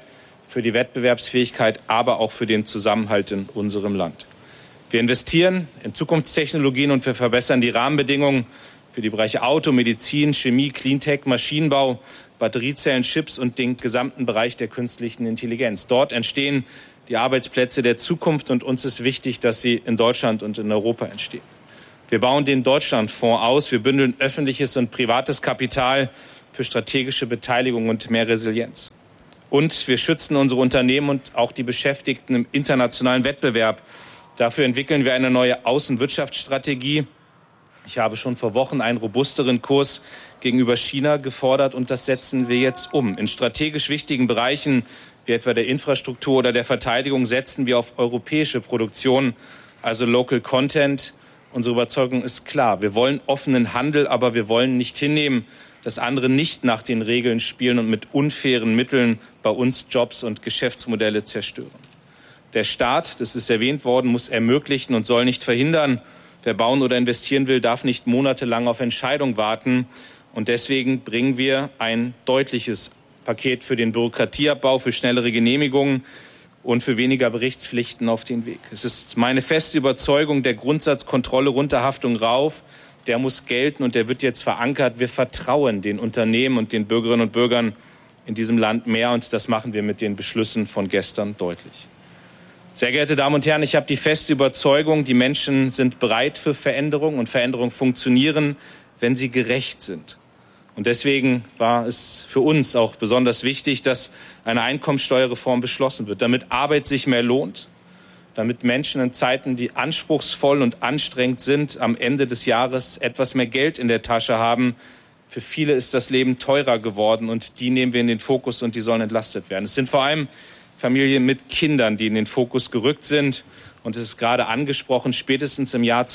für die Wettbewerbsfähigkeit, aber auch für den Zusammenhalt in unserem Land. Wir investieren in Zukunftstechnologien und wir verbessern die Rahmenbedingungen für die Bereiche Auto, Medizin, Chemie, Cleantech, Maschinenbau, Batteriezellen, Chips und den gesamten Bereich der künstlichen Intelligenz. Dort entstehen die Arbeitsplätze der Zukunft und uns ist wichtig, dass sie in Deutschland und in Europa entstehen. Wir bauen den Deutschlandfonds aus, wir bündeln öffentliches und privates Kapital für strategische Beteiligung und mehr Resilienz. Und wir schützen unsere Unternehmen und auch die Beschäftigten im internationalen Wettbewerb. Dafür entwickeln wir eine neue Außenwirtschaftsstrategie. Ich habe schon vor Wochen einen robusteren Kurs gegenüber China gefordert und das setzen wir jetzt um. In strategisch wichtigen Bereichen wie etwa der Infrastruktur oder der Verteidigung setzen wir auf europäische Produktion, also Local Content. Unsere Überzeugung ist klar. Wir wollen offenen Handel, aber wir wollen nicht hinnehmen, dass andere nicht nach den Regeln spielen und mit unfairen Mitteln bei uns Jobs und Geschäftsmodelle zerstören. Der Staat, das ist erwähnt worden, muss ermöglichen und soll nicht verhindern. Wer bauen oder investieren will, darf nicht monatelang auf Entscheidung warten. Und deswegen bringen wir ein deutliches Paket für den Bürokratieabbau, für schnellere Genehmigungen und für weniger Berichtspflichten auf den Weg. Es ist meine feste Überzeugung, der Grundsatz Kontrolle, Runterhaftung rauf, der muss gelten und der wird jetzt verankert. Wir vertrauen den Unternehmen und den Bürgerinnen und Bürgern in diesem Land mehr und das machen wir mit den Beschlüssen von gestern deutlich. Sehr geehrte Damen und Herren, ich habe die feste Überzeugung, die Menschen sind bereit für Veränderung und Veränderungen funktionieren, wenn sie gerecht sind. Und deswegen war es für uns auch besonders wichtig, dass eine Einkommensteuerreform beschlossen wird, damit Arbeit sich mehr lohnt, damit Menschen in Zeiten, die anspruchsvoll und anstrengend sind, am Ende des Jahres etwas mehr Geld in der Tasche haben. Für viele ist das Leben teurer geworden und die nehmen wir in den Fokus und die sollen entlastet werden. Es sind vor allem Familien mit Kindern, die in den Fokus gerückt sind. Und es ist gerade angesprochen, spätestens im Jahr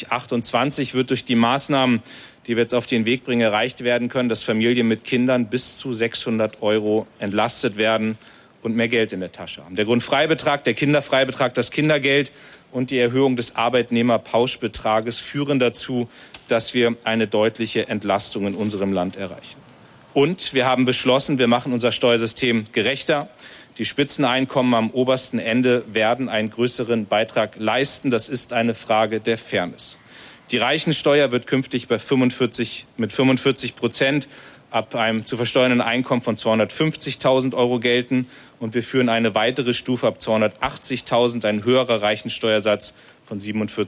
2028 wird durch die Maßnahmen, die wir jetzt auf den Weg bringen, erreicht werden können, dass Familien mit Kindern bis zu 600 € entlastet werden und mehr Geld in der Tasche haben. Der Grundfreibetrag, der Kinderfreibetrag, das Kindergeld und die Erhöhung des Arbeitnehmerpauschbetrages führen dazu, dass wir eine deutliche Entlastung in unserem Land erreichen. Und wir haben beschlossen, wir machen unser Steuersystem gerechter. Die Spitzeneinkommen am obersten Ende werden einen größeren Beitrag leisten. Das ist eine Frage der Fairness. Die Reichensteuer wird künftig mit 45% ab einem zu versteuernden Einkommen von 250.000 € gelten. Und wir führen eine weitere Stufe ab 280.000, ein höherer Reichensteuersatz von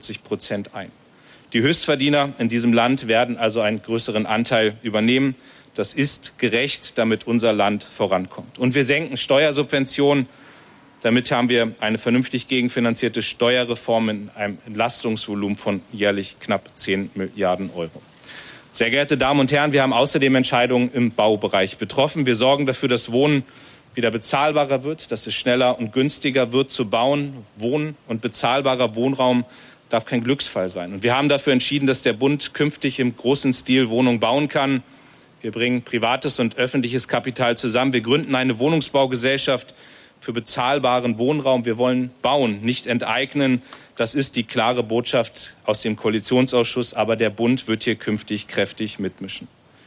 47% ein. Die Höchstverdiener in diesem Land werden also einen größeren Anteil übernehmen. Das ist gerecht, damit unser Land vorankommt. Und wir senken Steuersubventionen. Damit haben wir eine vernünftig gegenfinanzierte Steuerreform in einem Entlastungsvolumen von jährlich knapp 10 Milliarden €. Sehr geehrte Damen und Herren, wir haben außerdem Entscheidungen im Baubereich getroffen. Wir sorgen dafür, dass Wohnen wieder bezahlbarer wird, dass es schneller und günstiger wird zu bauen. Wohnen und bezahlbarer Wohnraum darf kein Glücksfall sein. Und wir haben dafür entschieden, dass der Bund künftig im großen Stil Wohnungen bauen kann. Wir bringen privates und öffentliches Kapital zusammen. Wir gründen eine Wohnungsbaugesellschaft für bezahlbaren Wohnraum. Wir wollen bauen, nicht enteignen. Das ist die klare Botschaft aus dem Koalitionsausschuss. Aber der Bund wird hier künftig kräftig mitmischen.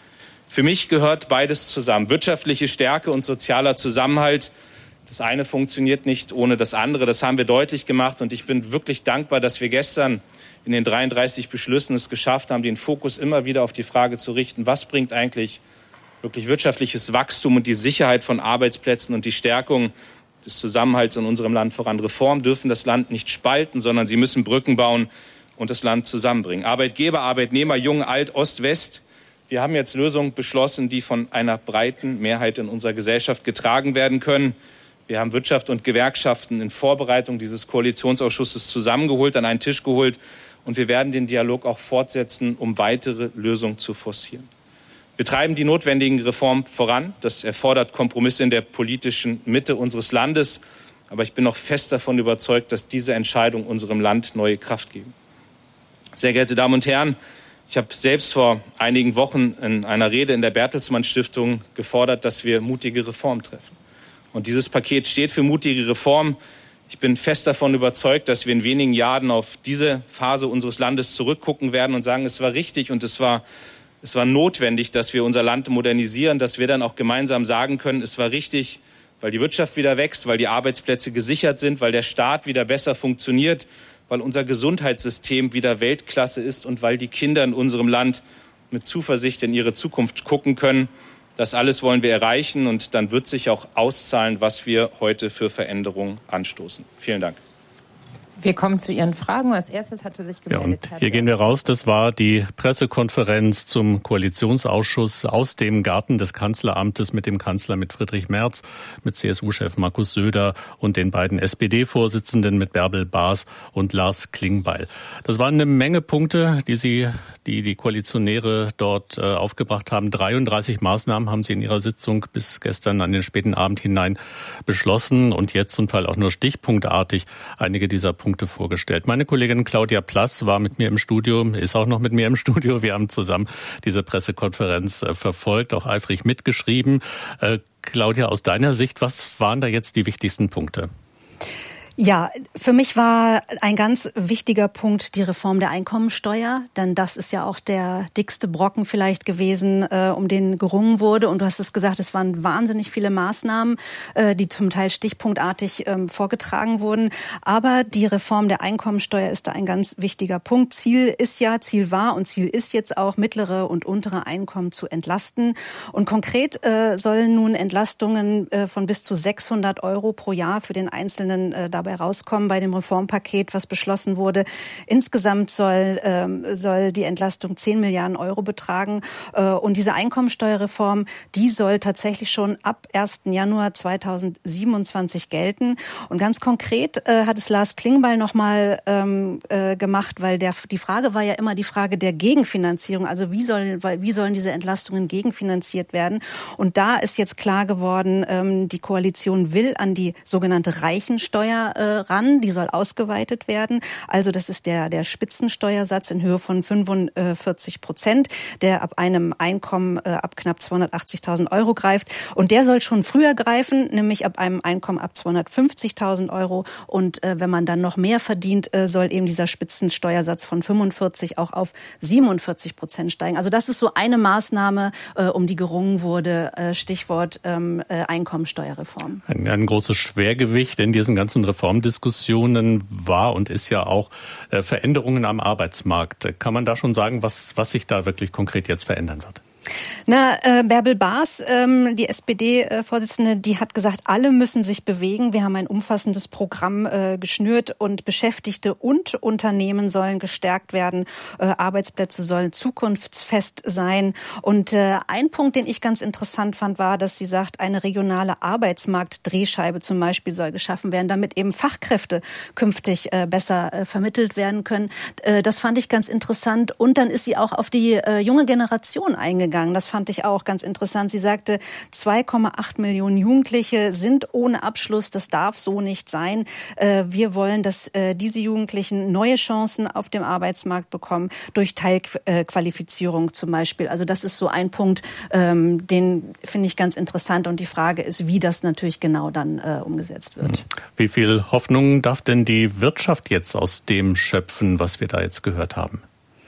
Für mich gehört beides zusammen. Wirtschaftliche Stärke und sozialer Zusammenhalt. Das eine funktioniert nicht ohne das andere. Das haben wir deutlich gemacht. Und ich bin wirklich dankbar, dass wir gestern in den 33 Beschlüssen es geschafft haben, den Fokus immer wieder auf die Frage zu richten, was bringt eigentlich wirklich wirtschaftliches Wachstum und die Sicherheit von Arbeitsplätzen und die Stärkung des Zusammenhalts in unserem Land voran. Reformen dürfen das Land nicht spalten, sondern sie müssen Brücken bauen und das Land zusammenbringen. Arbeitgeber, Arbeitnehmer, Jung, Alt, Ost, West. Wir haben jetzt Lösungen beschlossen, die von einer breiten Mehrheit in unserer Gesellschaft getragen werden können. Wir haben Wirtschaft und Gewerkschaften in Vorbereitung dieses Koalitionsausschusses zusammengeholt, an einen Tisch geholt. Und wir werden den Dialog auch fortsetzen, um weitere Lösungen zu forcieren. Wir treiben die notwendigen Reformen voran. Das erfordert Kompromisse in der politischen Mitte unseres Landes. Aber ich bin noch fest davon überzeugt, dass diese Entscheidungen unserem Land neue Kraft geben. Sehr geehrte Damen und Herren, ich habe selbst vor einigen Wochen in einer Rede in der Bertelsmann Stiftung gefordert, dass wir mutige Reformen treffen. Und dieses Paket steht für mutige Reformen. Ich bin fest davon überzeugt, dass wir in wenigen Jahren auf diese Phase unseres Landes zurückgucken werden und sagen, es war richtig und es war notwendig, dass wir unser Land modernisieren, dass wir dann auch gemeinsam sagen können, es war richtig, weil die Wirtschaft wieder wächst, weil die Arbeitsplätze gesichert sind, weil der Staat wieder besser funktioniert, weil unser Gesundheitssystem wieder Weltklasse ist und weil die Kinder in unserem Land mit Zuversicht in ihre Zukunft gucken können. Das alles wollen wir erreichen und dann wird sich auch auszahlen, was wir heute für Veränderungen anstoßen. Vielen Dank. Wir kommen zu Ihren Fragen. Als erstes hatte sich gemeldet. Ja, und hier gehen wir raus. Das war die Pressekonferenz zum Koalitionsausschuss aus dem Garten des Kanzleramtes mit dem Kanzler, mit Friedrich Merz, mit CSU-Chef Markus Söder und den beiden SPD-Vorsitzenden mit Bärbel Baas und Lars Klingbeil. Das waren eine Menge Punkte, die Koalitionäre dort aufgebracht haben. 33 Maßnahmen haben sie in ihrer Sitzung bis gestern an den späten Abend hinein beschlossen und jetzt zum Teil auch nur stichpunktartig einige dieser Punkte vorgestellt. Meine Kollegin Claudia Plass war mit mir im Studio, ist auch noch mit mir im Studio. Wir haben zusammen diese Pressekonferenz verfolgt, auch eifrig mitgeschrieben. Claudia, aus deiner Sicht, was waren da jetzt die wichtigsten Punkte? Ja, für mich war ein ganz wichtiger Punkt die Reform der Einkommensteuer, denn das ist ja auch der dickste Brocken vielleicht gewesen, um den gerungen wurde. Und du hast es gesagt, es waren wahnsinnig viele Maßnahmen, die zum Teil stichpunktartig vorgetragen wurden. Aber die Reform der Einkommensteuer ist da ein ganz wichtiger Punkt. Ziel war und Ziel ist jetzt auch, mittlere und untere Einkommen zu entlasten. Und konkret sollen nun Entlastungen von bis zu 600 € pro Jahr für den Einzelnen dabei rauskommen bei dem Reformpaket, was beschlossen wurde. Insgesamt soll die Entlastung 10 Milliarden € betragen. Und diese Einkommensteuerreform, die soll tatsächlich schon ab 1. Januar 2027 gelten. Und ganz konkret hat es Lars Klingbeil nochmal gemacht, weil die Frage war ja immer die Frage der Gegenfinanzierung. Also wie sollen diese Entlastungen gegenfinanziert werden? Und da ist jetzt klar geworden, die Koalition will an die sogenannte Reichensteuer ran, die soll ausgeweitet werden. Also das ist der Spitzensteuersatz in Höhe von 45%, der ab einem Einkommen ab knapp 280.000 € greift. Und der soll schon früher greifen, nämlich ab einem Einkommen ab 250.000 €. Und wenn man dann noch mehr verdient, soll eben dieser Spitzensteuersatz von 45 auch auf 47% steigen. Also das ist so eine Maßnahme, um die gerungen wurde. Stichwort Einkommensteuerreform. Ein großes Schwergewicht in diesen ganzen Reformdiskussionen war und ist ja auch Veränderungen am Arbeitsmarkt. Kann man da schon sagen, was sich da wirklich konkret jetzt verändern wird? Bärbel Baas, die SPD-Vorsitzende, die hat gesagt, alle müssen sich bewegen. Wir haben ein umfassendes Programm geschnürt und Beschäftigte und Unternehmen sollen gestärkt werden. Arbeitsplätze sollen zukunftsfest sein. Und ein Punkt, den ich ganz interessant fand, war, dass sie sagt, eine regionale Arbeitsmarktdrehscheibe zum Beispiel soll geschaffen werden, damit eben Fachkräfte künftig besser vermittelt werden können. Das fand ich ganz interessant. Und dann ist sie auch auf die junge Generation eingegangen. Das fand ich auch ganz interessant. Sie sagte, 2,8 Millionen Jugendliche sind ohne Abschluss. Das darf so nicht sein. Wir wollen, dass diese Jugendlichen neue Chancen auf dem Arbeitsmarkt bekommen, durch Teilqualifizierung zum Beispiel. Also das ist so ein Punkt, den finde ich ganz interessant. Und die Frage ist, wie das natürlich genau dann umgesetzt wird. Wie viel Hoffnung darf denn die Wirtschaft jetzt aus dem schöpfen, was wir da jetzt gehört haben?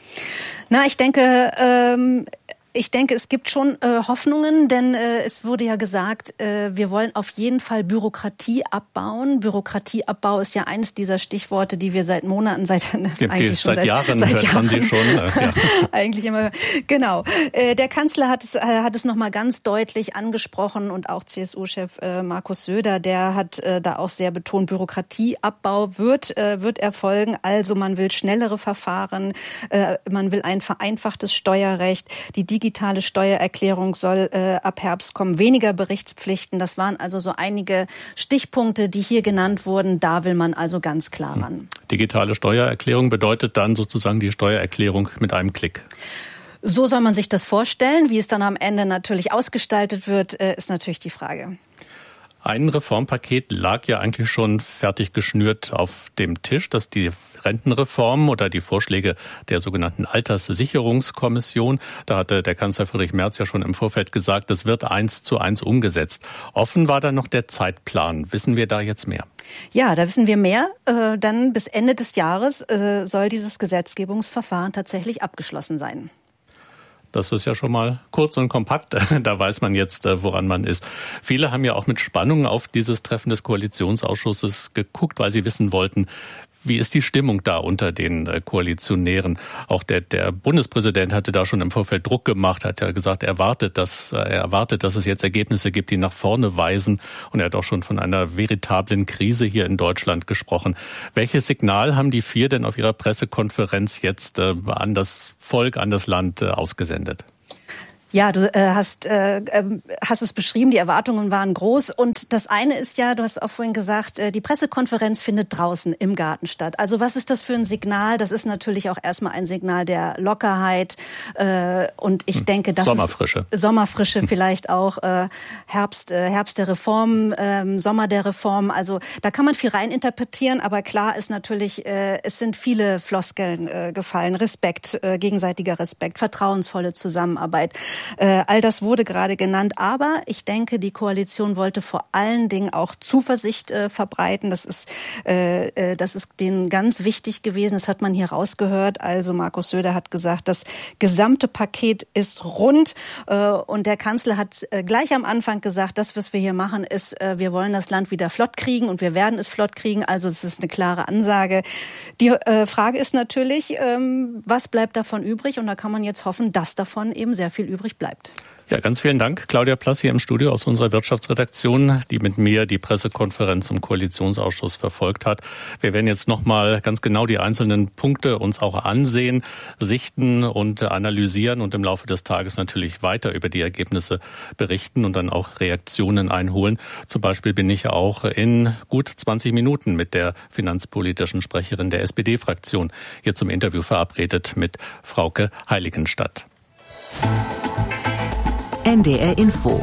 Ich denke, es gibt schon Hoffnungen, denn es wurde ja gesagt, wir wollen auf jeden Fall Bürokratie abbauen. Bürokratieabbau ist ja eines dieser Stichworte, die wir seit Monaten, seit Jahren hört man sie schon. Ja. Eigentlich immer. Genau. Der Kanzler hat es noch mal ganz deutlich angesprochen und auch CSU-Chef Markus Söder, der hat da auch sehr betont, Bürokratieabbau wird erfolgen. Also man will schnellere Verfahren, man will ein vereinfachtes Steuerrecht, die digitale Steuererklärung soll ab Herbst kommen, weniger Berichtspflichten. Das waren also so einige Stichpunkte, die hier genannt wurden. Da will man also ganz klar ran. Digitale Steuererklärung bedeutet dann sozusagen die Steuererklärung mit einem Klick. So soll man sich das vorstellen. Wie es dann am Ende natürlich ausgestaltet wird, ist natürlich die Frage. Ein Reformpaket lag ja eigentlich schon fertig geschnürt auf dem Tisch, das ist die Rentenreform oder die Vorschläge der sogenannten Alterssicherungskommission. Da hatte der Kanzler Friedrich Merz ja schon im Vorfeld gesagt, das wird 1:1 umgesetzt. Offen war dann noch der Zeitplan. Wissen wir da jetzt mehr? Ja, da wissen wir mehr. Dann bis Ende des Jahres soll dieses Gesetzgebungsverfahren tatsächlich abgeschlossen sein. Das ist ja schon mal kurz und kompakt. Da weiß man jetzt, woran man ist. Viele haben ja auch mit Spannung auf dieses Treffen des Koalitionsausschusses geguckt, weil sie wissen wollten, wie ist die Stimmung da unter den Koalitionären? Auch der Bundespräsident hatte da schon im Vorfeld Druck gemacht, hat ja gesagt, er erwartet, dass es jetzt Ergebnisse gibt, die nach vorne weisen. Und er hat auch schon von einer veritablen Krise hier in Deutschland gesprochen. Welches Signal haben die vier denn auf ihrer Pressekonferenz jetzt an das Volk, an das Land ausgesendet? Ja, du hast es beschrieben, die Erwartungen waren groß. Und das eine ist ja, du hast auch vorhin gesagt, die Pressekonferenz findet draußen im Garten statt. Also was ist das für ein Signal? Das ist natürlich auch erstmal ein Signal der Lockerheit. Und ich denke, das Sommerfrische vielleicht auch, Herbst der Reform, Sommer der Reform. Also da kann man viel reininterpretieren. Aber klar ist natürlich, es sind viele Floskeln gefallen. Respekt, gegenseitiger Respekt, vertrauensvolle Zusammenarbeit. All das wurde gerade genannt, aber ich denke, die Koalition wollte vor allen Dingen auch Zuversicht verbreiten. Das ist denen ganz wichtig gewesen. Das hat man hier rausgehört. Also Markus Söder hat gesagt, das gesamte Paket ist rund. Und der Kanzler hat gleich am Anfang gesagt, das, was wir hier machen, ist, wir wollen das Land wieder flott kriegen und wir werden es flott kriegen. Also es ist eine klare Ansage. Die Frage ist natürlich, was bleibt davon übrig? Und da kann man jetzt hoffen, dass davon eben sehr viel übrig bleibt. Ja, ganz vielen Dank, Claudia Plass hier im Studio aus unserer Wirtschaftsredaktion, die mit mir die Pressekonferenz im Koalitionsausschuss verfolgt hat. Wir werden jetzt nochmal ganz genau die einzelnen Punkte uns auch ansehen, sichten und analysieren und im Laufe des Tages natürlich weiter über die Ergebnisse berichten und dann auch Reaktionen einholen. Zum Beispiel bin ich auch in gut 20 Minuten mit der finanzpolitischen Sprecherin der SPD-Fraktion hier zum Interview verabredet mit Frauke Heiligenstadt. NDR Info.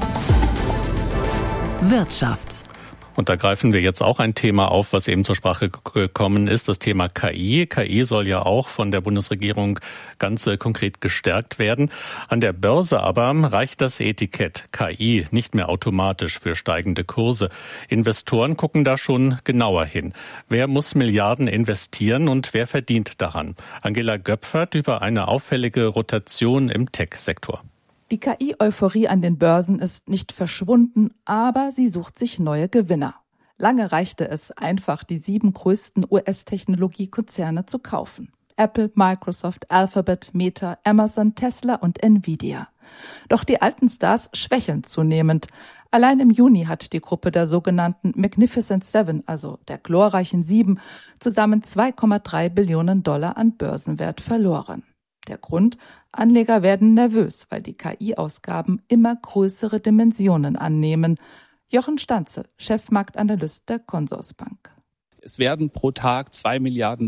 Wirtschaft. Und da greifen wir jetzt auch ein Thema auf, was eben zur Sprache gekommen ist, das Thema KI. KI soll ja auch von der Bundesregierung ganz konkret gestärkt werden. An der Börse aber reicht das Etikett KI nicht mehr automatisch für steigende Kurse. Investoren gucken da schon genauer hin. Wer muss Milliarden investieren und wer verdient daran? Angela Göpfert über eine auffällige Rotation im Tech-Sektor. Die KI-Euphorie an den Börsen ist nicht verschwunden, aber sie sucht sich neue Gewinner. Lange reichte es einfach, die 7 größten US-Technologiekonzerne zu kaufen. Apple, Microsoft, Alphabet, Meta, Amazon, Tesla und Nvidia. Doch die alten Stars schwächeln zunehmend. Allein im Juni hat die Gruppe der sogenannten Magnificent Seven, also der glorreichen 7, zusammen $2,3 Billionen an Börsenwert verloren. Der Grund? Anleger werden nervös, weil die KI-Ausgaben immer größere Dimensionen annehmen. Jochen Stanze, Chefmarktanalyst der Consorsbank. Es werden pro Tag $2 Milliarden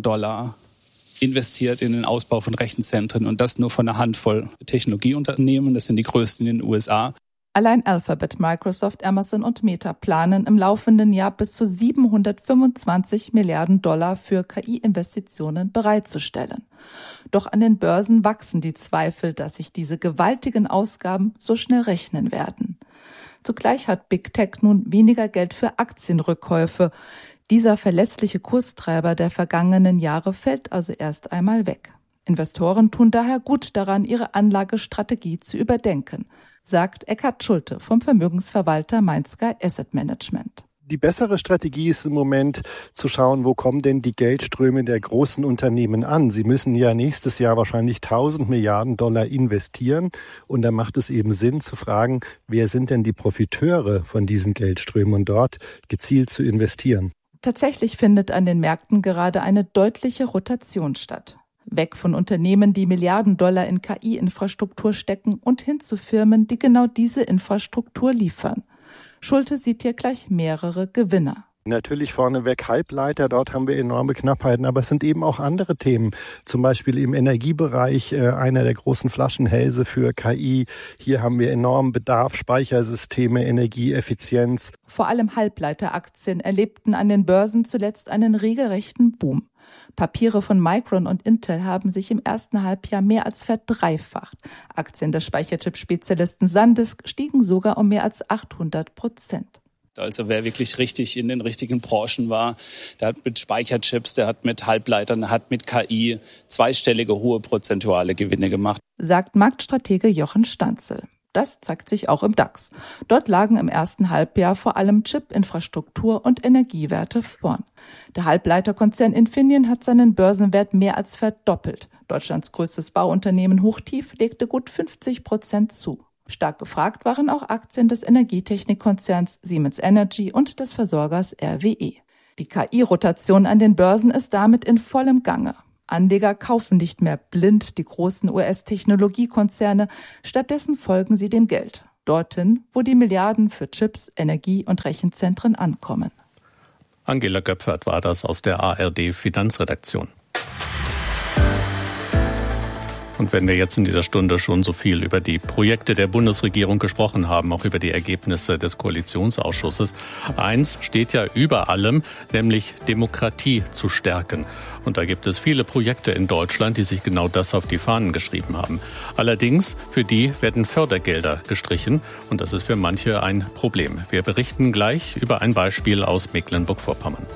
investiert in den Ausbau von Rechenzentren und das nur von einer Handvoll Technologieunternehmen. Das sind die größten in den USA. Allein Alphabet, Microsoft, Amazon und Meta planen im laufenden Jahr bis zu $725 Milliarden für KI-Investitionen bereitzustellen. Doch an den Börsen wachsen die Zweifel, dass sich diese gewaltigen Ausgaben so schnell rechnen werden. Zugleich hat Big Tech nun weniger Geld für Aktienrückkäufe. Dieser verlässliche Kurstreiber der vergangenen Jahre fällt also erst einmal weg. Investoren tun daher gut daran, ihre Anlagestrategie zu überdenken, sagt Eckhard Schulte vom Vermögensverwalter Mainsky Asset Management. Die bessere Strategie ist im Moment zu schauen, wo kommen denn die Geldströme der großen Unternehmen an. Sie müssen ja nächstes Jahr wahrscheinlich $1.000 Milliarden investieren. Und da macht es eben Sinn zu fragen, wer sind denn die Profiteure von diesen Geldströmen und dort gezielt zu investieren. Tatsächlich findet an den Märkten gerade eine deutliche Rotation statt. Weg von Unternehmen, die $Milliarden in KI-Infrastruktur stecken und hin zu Firmen, die genau diese Infrastruktur liefern. Schulte sieht hier gleich mehrere Gewinner. Natürlich vorneweg Halbleiter, dort haben wir enorme Knappheiten, aber es sind eben auch andere Themen. Zum Beispiel im Energiebereich einer der großen Flaschenhälse für KI. Hier haben wir enormen Bedarf, Speichersysteme, Energieeffizienz. Vor allem Halbleiteraktien erlebten an den Börsen zuletzt einen regelrechten Boom. Papiere von Micron und Intel haben sich im ersten Halbjahr mehr als verdreifacht. Aktien des Speicherchip-Spezialisten SanDisk stiegen sogar um mehr als 800%. Also wer wirklich richtig in den richtigen Branchen war, der hat mit Speicherchips, der hat mit Halbleitern, der hat mit KI zweistellige hohe prozentuale Gewinne gemacht. sagt Marktstratege Jochen Stanzel. Das zeigt sich auch im DAX. Dort lagen im ersten Halbjahr vor allem Chip-Infrastruktur und Energiewerte vorn. Der Halbleiterkonzern Infineon hat seinen Börsenwert mehr als verdoppelt. Deutschlands größtes Bauunternehmen Hochtief legte gut 50% zu. Stark gefragt waren auch Aktien des Energietechnikkonzerns Siemens Energy und des Versorgers RWE. Die KI-Rotation an den Börsen ist damit in vollem Gange. Anleger kaufen nicht mehr blind die großen US-Technologiekonzerne, stattdessen folgen sie dem Geld. Dorthin, wo die Milliarden für Chips, Energie- und Rechenzentren ankommen. Angela Göpfert war das aus der ARD-Finanzredaktion. Und wenn wir jetzt in dieser Stunde schon so viel über die Projekte der Bundesregierung gesprochen haben, auch über die Ergebnisse des Koalitionsausschusses, eins steht ja über allem, nämlich Demokratie zu stärken. Und da gibt es viele Projekte in Deutschland, die sich genau das auf die Fahnen geschrieben haben. Allerdings, für die werden Fördergelder gestrichen und das ist für manche ein Problem. Wir berichten gleich über ein Beispiel aus Mecklenburg-Vorpommern.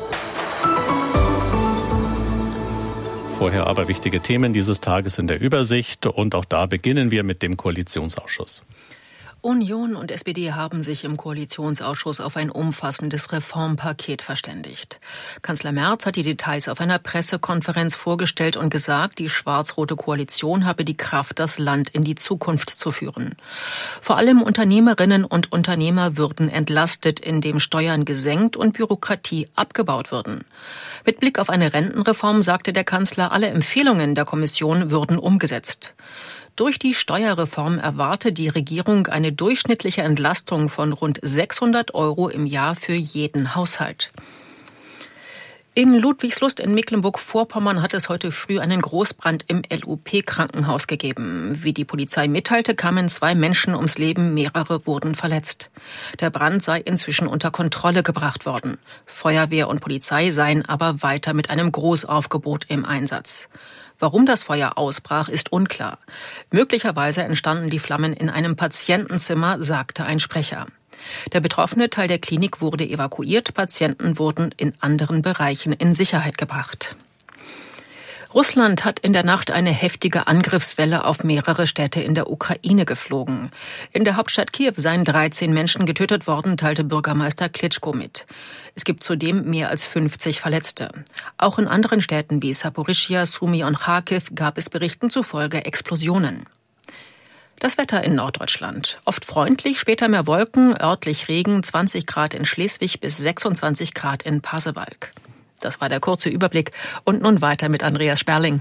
Vorher aber wichtige Themen dieses Tages in der Übersicht und auch da beginnen wir mit dem Koalitionsausschuss. Union und SPD haben sich im Koalitionsausschuss auf ein umfassendes Reformpaket verständigt. Kanzler Merz hat die Details auf einer Pressekonferenz vorgestellt und gesagt, die schwarz-rote Koalition habe die Kraft, das Land in die Zukunft zu führen. Vor allem Unternehmerinnen und Unternehmer würden entlastet, indem Steuern gesenkt und Bürokratie abgebaut würden. Mit Blick auf eine Rentenreform sagte der Kanzler, alle Empfehlungen der Kommission würden umgesetzt. Durch die Steuerreform erwarte die Regierung eine durchschnittliche Entlastung von rund 600 € im Jahr für jeden Haushalt. In Ludwigslust in Mecklenburg-Vorpommern hat es heute früh einen Großbrand im LUP-Krankenhaus gegeben. Wie die Polizei mitteilte, kamen 2 Menschen ums Leben, mehrere wurden verletzt. Der Brand sei inzwischen unter Kontrolle gebracht worden. Feuerwehr und Polizei seien aber weiter mit einem Großaufgebot im Einsatz. Warum das Feuer ausbrach, ist unklar. Möglicherweise entstanden die Flammen in einem Patientenzimmer, sagte ein Sprecher. Der betroffene Teil der Klinik wurde evakuiert, Patienten wurden in anderen Bereichen in Sicherheit gebracht. Russland hat in der Nacht eine heftige Angriffswelle auf mehrere Städte in der Ukraine geflogen. In der Hauptstadt Kiew seien 13 Menschen getötet worden, teilte Bürgermeister Klitschko mit. Es gibt zudem mehr als 50 Verletzte. Auch in anderen Städten wie Saporischschja, Sumy und Charkiw gab es Berichten zufolge Explosionen. Das Wetter in Norddeutschland. Oft freundlich, später mehr Wolken, örtlich Regen, 20 Grad in Schleswig bis 26 Grad in Pasewalk. Das war der kurze Überblick. Und nun weiter mit Andreas Sperling.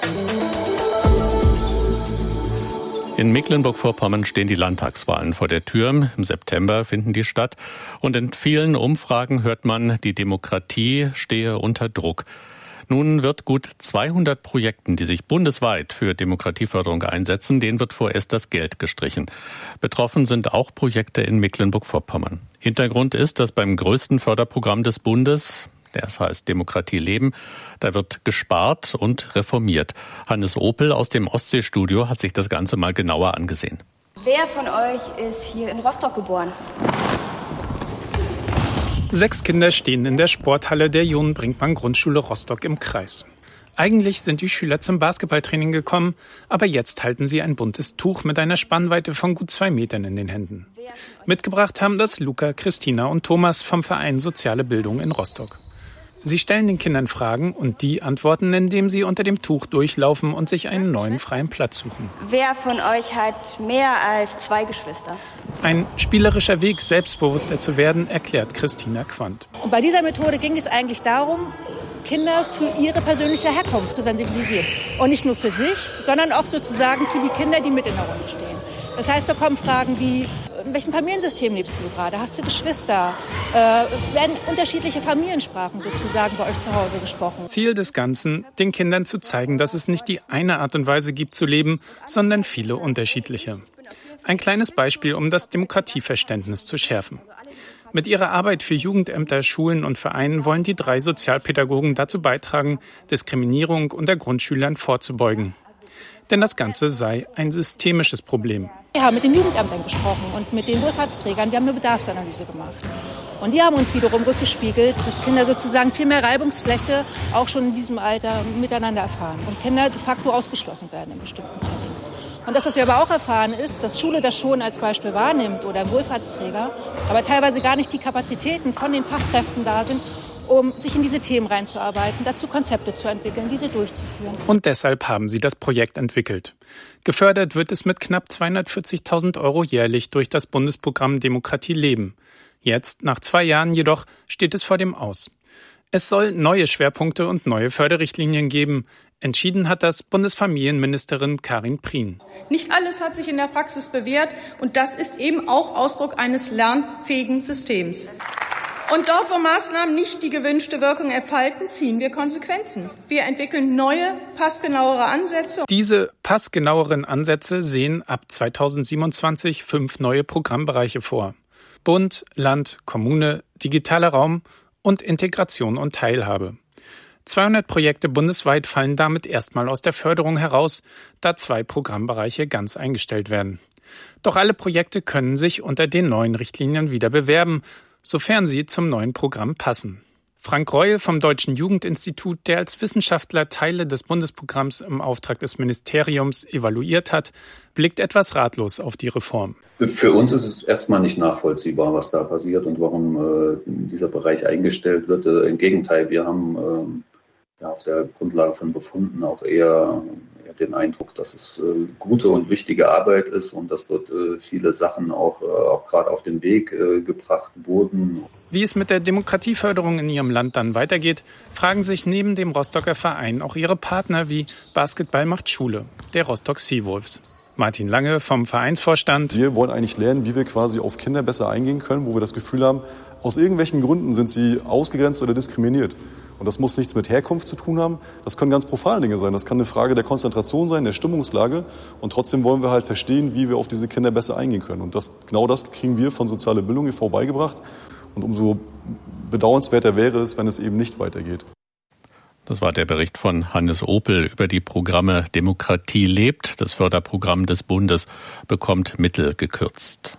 In Mecklenburg-Vorpommern stehen die Landtagswahlen vor der Tür. Im September finden die statt. Und in vielen Umfragen hört man, die Demokratie stehe unter Druck. Nun wird gut 200 Projekten, die sich bundesweit für Demokratieförderung einsetzen, denen wird vorerst das Geld gestrichen. Betroffen sind auch Projekte in Mecklenburg-Vorpommern. Hintergrund ist, dass beim größten Förderprogramm des Bundes, das heißt Demokratie leben, da wird gespart und reformiert. Hannes Opel aus dem Ostseestudio hat sich das Ganze mal genauer angesehen. Wer von euch ist hier in Rostock geboren? 6 Kinder stehen in der Sporthalle der Johann-Brinkmann-Grundschule Rostock im Kreis. Eigentlich sind die Schüler zum Basketballtraining gekommen, aber jetzt halten sie ein buntes Tuch mit einer Spannweite von gut 2 Metern in den Händen. Mitgebracht haben das Luca, Christina und Thomas vom Verein Soziale Bildung in Rostock. Sie stellen den Kindern Fragen und die antworten, indem sie unter dem Tuch durchlaufen und sich einen neuen freien Platz suchen. Wer von euch hat mehr als 2 Geschwister? Ein spielerischer Weg, selbstbewusster zu werden, erklärt Christina Quandt. Und bei dieser Methode ging es eigentlich darum, Kinder für ihre persönliche Herkunft zu sensibilisieren. Und nicht nur für sich, sondern auch sozusagen für die Kinder, die mit in der Runde stehen. Das heißt, da kommen Fragen wie, in welchem Familiensystem lebst du gerade? Hast du Geschwister? Werden unterschiedliche Familiensprachen sozusagen bei euch zu Hause gesprochen? Ziel des Ganzen, den Kindern zu zeigen, dass es nicht die eine Art und Weise gibt zu leben, sondern viele unterschiedliche. Ein kleines Beispiel, um das Demokratieverständnis zu schärfen. Mit ihrer Arbeit für Jugendämter, Schulen und Vereinen wollen die 3 Sozialpädagogen dazu beitragen, Diskriminierung unter Grundschülern vorzubeugen. Denn das Ganze sei ein systemisches Problem. Wir haben mit den Jugendämtern gesprochen und mit den Wohlfahrtsträgern. Wir haben eine Bedarfsanalyse gemacht. Und die haben uns wiederum rückgespiegelt, dass Kinder sozusagen viel mehr Reibungsfläche auch schon in diesem Alter miteinander erfahren und Kinder de facto ausgeschlossen werden in bestimmten Settings. Und das, was wir aber auch erfahren, ist, dass Schule das schon als Beispiel wahrnimmt oder Wohlfahrtsträger, aber teilweise gar nicht die Kapazitäten von den Fachkräften da sind, um sich in diese Themen reinzuarbeiten, dazu Konzepte zu entwickeln, diese durchzuführen. Und deshalb haben sie das Projekt entwickelt. Gefördert wird es mit knapp 240.000 € jährlich durch das Bundesprogramm Demokratie leben. Jetzt, nach 2 Jahren jedoch, steht es vor dem Aus. Es soll neue Schwerpunkte und neue Förderrichtlinien geben. Entschieden hat das Bundesfamilienministerin Karin Prien. Nicht alles hat sich in der Praxis bewährt und das ist eben auch Ausdruck eines lernfähigen Systems. Und dort, wo Maßnahmen nicht die gewünschte Wirkung entfalten, ziehen wir Konsequenzen. Wir entwickeln neue, passgenauere Ansätze. Diese passgenaueren Ansätze sehen ab 2027 5 neue Programmbereiche vor. Bund, Land, Kommune, digitaler Raum und Integration und Teilhabe. 200 Projekte bundesweit fallen damit erstmal aus der Förderung heraus, da 2 Programmbereiche ganz eingestellt werden. Doch alle Projekte können sich unter den neuen Richtlinien wieder bewerben, sofern sie zum neuen Programm passen. Frank Reul vom Deutschen Jugendinstitut, der als Wissenschaftler Teile des Bundesprogramms im Auftrag des Ministeriums evaluiert hat, blickt etwas ratlos auf die Reform. Für uns ist es erstmal nicht nachvollziehbar, was da passiert und warum dieser Bereich eingestellt wird. Im Gegenteil, wir haben auf der Grundlage von Befunden auch eher den Eindruck, dass es gute und wichtige Arbeit ist und dass dort viele Sachen auch gerade auf den Weg gebracht wurden. Wie es mit der Demokratieförderung in ihrem Land dann weitergeht, fragen sich neben dem Rostocker Verein auch ihre Partner wie Basketball macht Schule, der Rostock Seawolves. Martin Lange vom Vereinsvorstand. Wir wollen eigentlich lernen, wie wir quasi auf Kinder besser eingehen können, wo wir das Gefühl haben, aus irgendwelchen Gründen sind sie ausgegrenzt oder diskriminiert. Und das muss nichts mit Herkunft zu tun haben. Das können ganz profane Dinge sein. Das kann eine Frage der Konzentration sein, der Stimmungslage. Und trotzdem wollen wir halt verstehen, wie wir auf diese Kinder besser eingehen können. Und genau das kriegen wir von Soziale Bildung e.V. beigebracht. Und umso bedauernswerter wäre es, wenn es eben nicht weitergeht. Das war der Bericht von Hannes Opel über die Programme Demokratie lebt. Das Förderprogramm des Bundes bekommt Mittel gekürzt.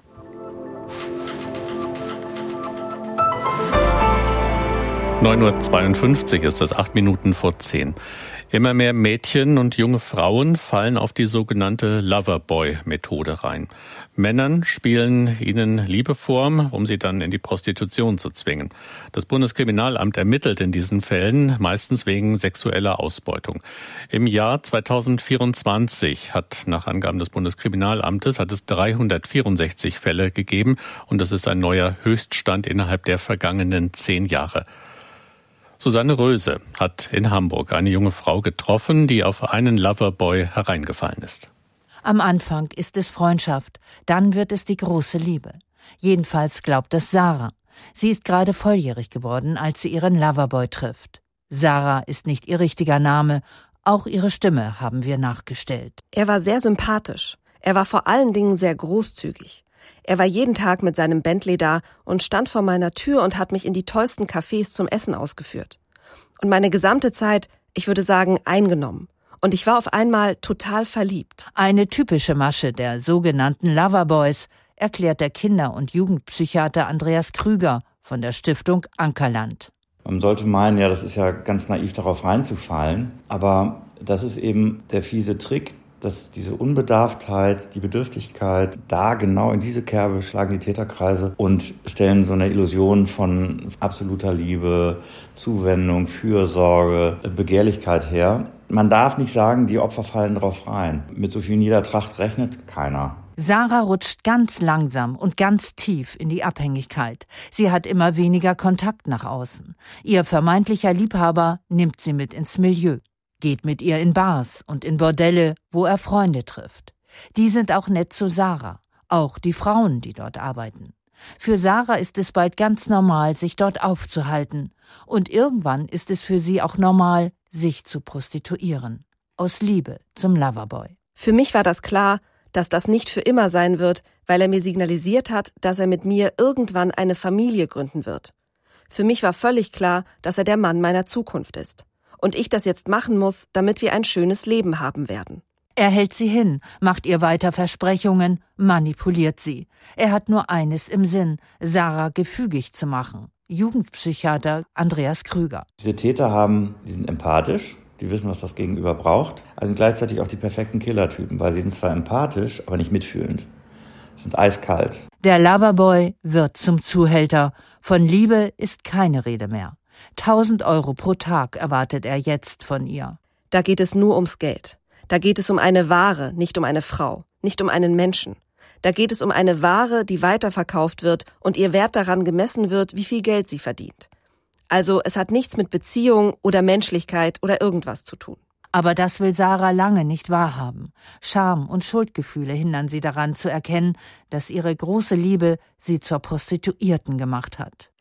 (9:52 ist es, 8 Minuten vor 10. Immer mehr Mädchen und junge Frauen fallen auf die sogenannte Loverboy-Methode rein. Männern spielen ihnen Liebe vor, um sie dann in die Prostitution zu zwingen. Das Bundeskriminalamt ermittelt in diesen Fällen meistens wegen sexueller Ausbeutung. Im Jahr 2024 hat nach Angaben des Bundeskriminalamtes es 364 Fälle gegeben und das ist ein neuer Höchststand innerhalb der vergangenen 10 Jahre. Susanne Röse hat in Hamburg eine junge Frau getroffen, die auf einen Loverboy hereingefallen ist. Am Anfang ist es Freundschaft, dann wird es die große Liebe. Jedenfalls glaubt es Sarah. Sie ist gerade volljährig geworden, als sie ihren Loverboy trifft. Sarah ist nicht ihr richtiger Name, auch ihre Stimme haben wir nachgestellt. Er war sehr sympathisch. Er war vor allen Dingen sehr großzügig. Er war jeden Tag mit seinem Bentley da und stand vor meiner Tür und hat mich in die tollsten Cafés zum Essen ausgeführt. Und meine gesamte Zeit, ich würde sagen, eingenommen. Und ich war auf einmal total verliebt. Eine typische Masche der sogenannten Loverboys, erklärt der Kinder- und Jugendpsychiater Andreas Krüger von der Stiftung Ankerland. Man sollte meinen, ja, das ist ja ganz naiv, darauf reinzufallen. Aber das ist eben der fiese Trick, dass diese Unbedarftheit, die Bedürftigkeit, da genau in diese Kerbe schlagen die Täterkreise und stellen so eine Illusion von absoluter Liebe, Zuwendung, Fürsorge, Begehrlichkeit her. Man darf nicht sagen, die Opfer fallen drauf rein. Mit so viel Niedertracht rechnet keiner. Sarah rutscht ganz langsam und ganz tief in die Abhängigkeit. Sie hat immer weniger Kontakt nach außen. Ihr vermeintlicher Liebhaber nimmt sie mit ins Milieu. Geht mit ihr in Bars und in Bordelle, wo er Freunde trifft. Die sind auch nett zu Sarah, auch die Frauen, die dort arbeiten. Für Sarah ist es bald ganz normal, sich dort aufzuhalten. Und irgendwann ist es für sie auch normal, sich zu prostituieren. Aus Liebe zum Loverboy. Für mich war das klar, dass das nicht für immer sein wird, weil er mir signalisiert hat, dass er mit mir irgendwann eine Familie gründen wird. Für mich war völlig klar, dass er der Mann meiner Zukunft ist. Und ich das jetzt machen muss, damit wir ein schönes Leben haben werden. Er hält sie hin, macht ihr weiter Versprechungen, manipuliert sie. Er hat nur eines im Sinn, Sarah gefügig zu machen. Jugendpsychiater Andreas Krüger. Diese Täter die sind empathisch, die wissen, was das Gegenüber braucht. Also sind gleichzeitig auch die perfekten Killertypen, weil sie sind zwar empathisch, aber nicht mitfühlend. Sie sind eiskalt. Der Loverboy wird zum Zuhälter. Von Liebe ist keine Rede mehr. 1.000 € pro Tag erwartet er jetzt von ihr. Da geht es nur ums Geld. Da geht es um eine Ware, nicht um eine Frau, nicht um einen Menschen. Da geht es um eine Ware, die weiterverkauft wird und ihr Wert daran gemessen wird, wie viel Geld sie verdient. Also es hat nichts mit Beziehung oder Menschlichkeit oder irgendwas zu tun. Aber das will Sarah lange nicht wahrhaben. Scham und Schuldgefühle hindern sie daran zu erkennen, dass ihre große Liebe sie zur Prostituierten gemacht hat.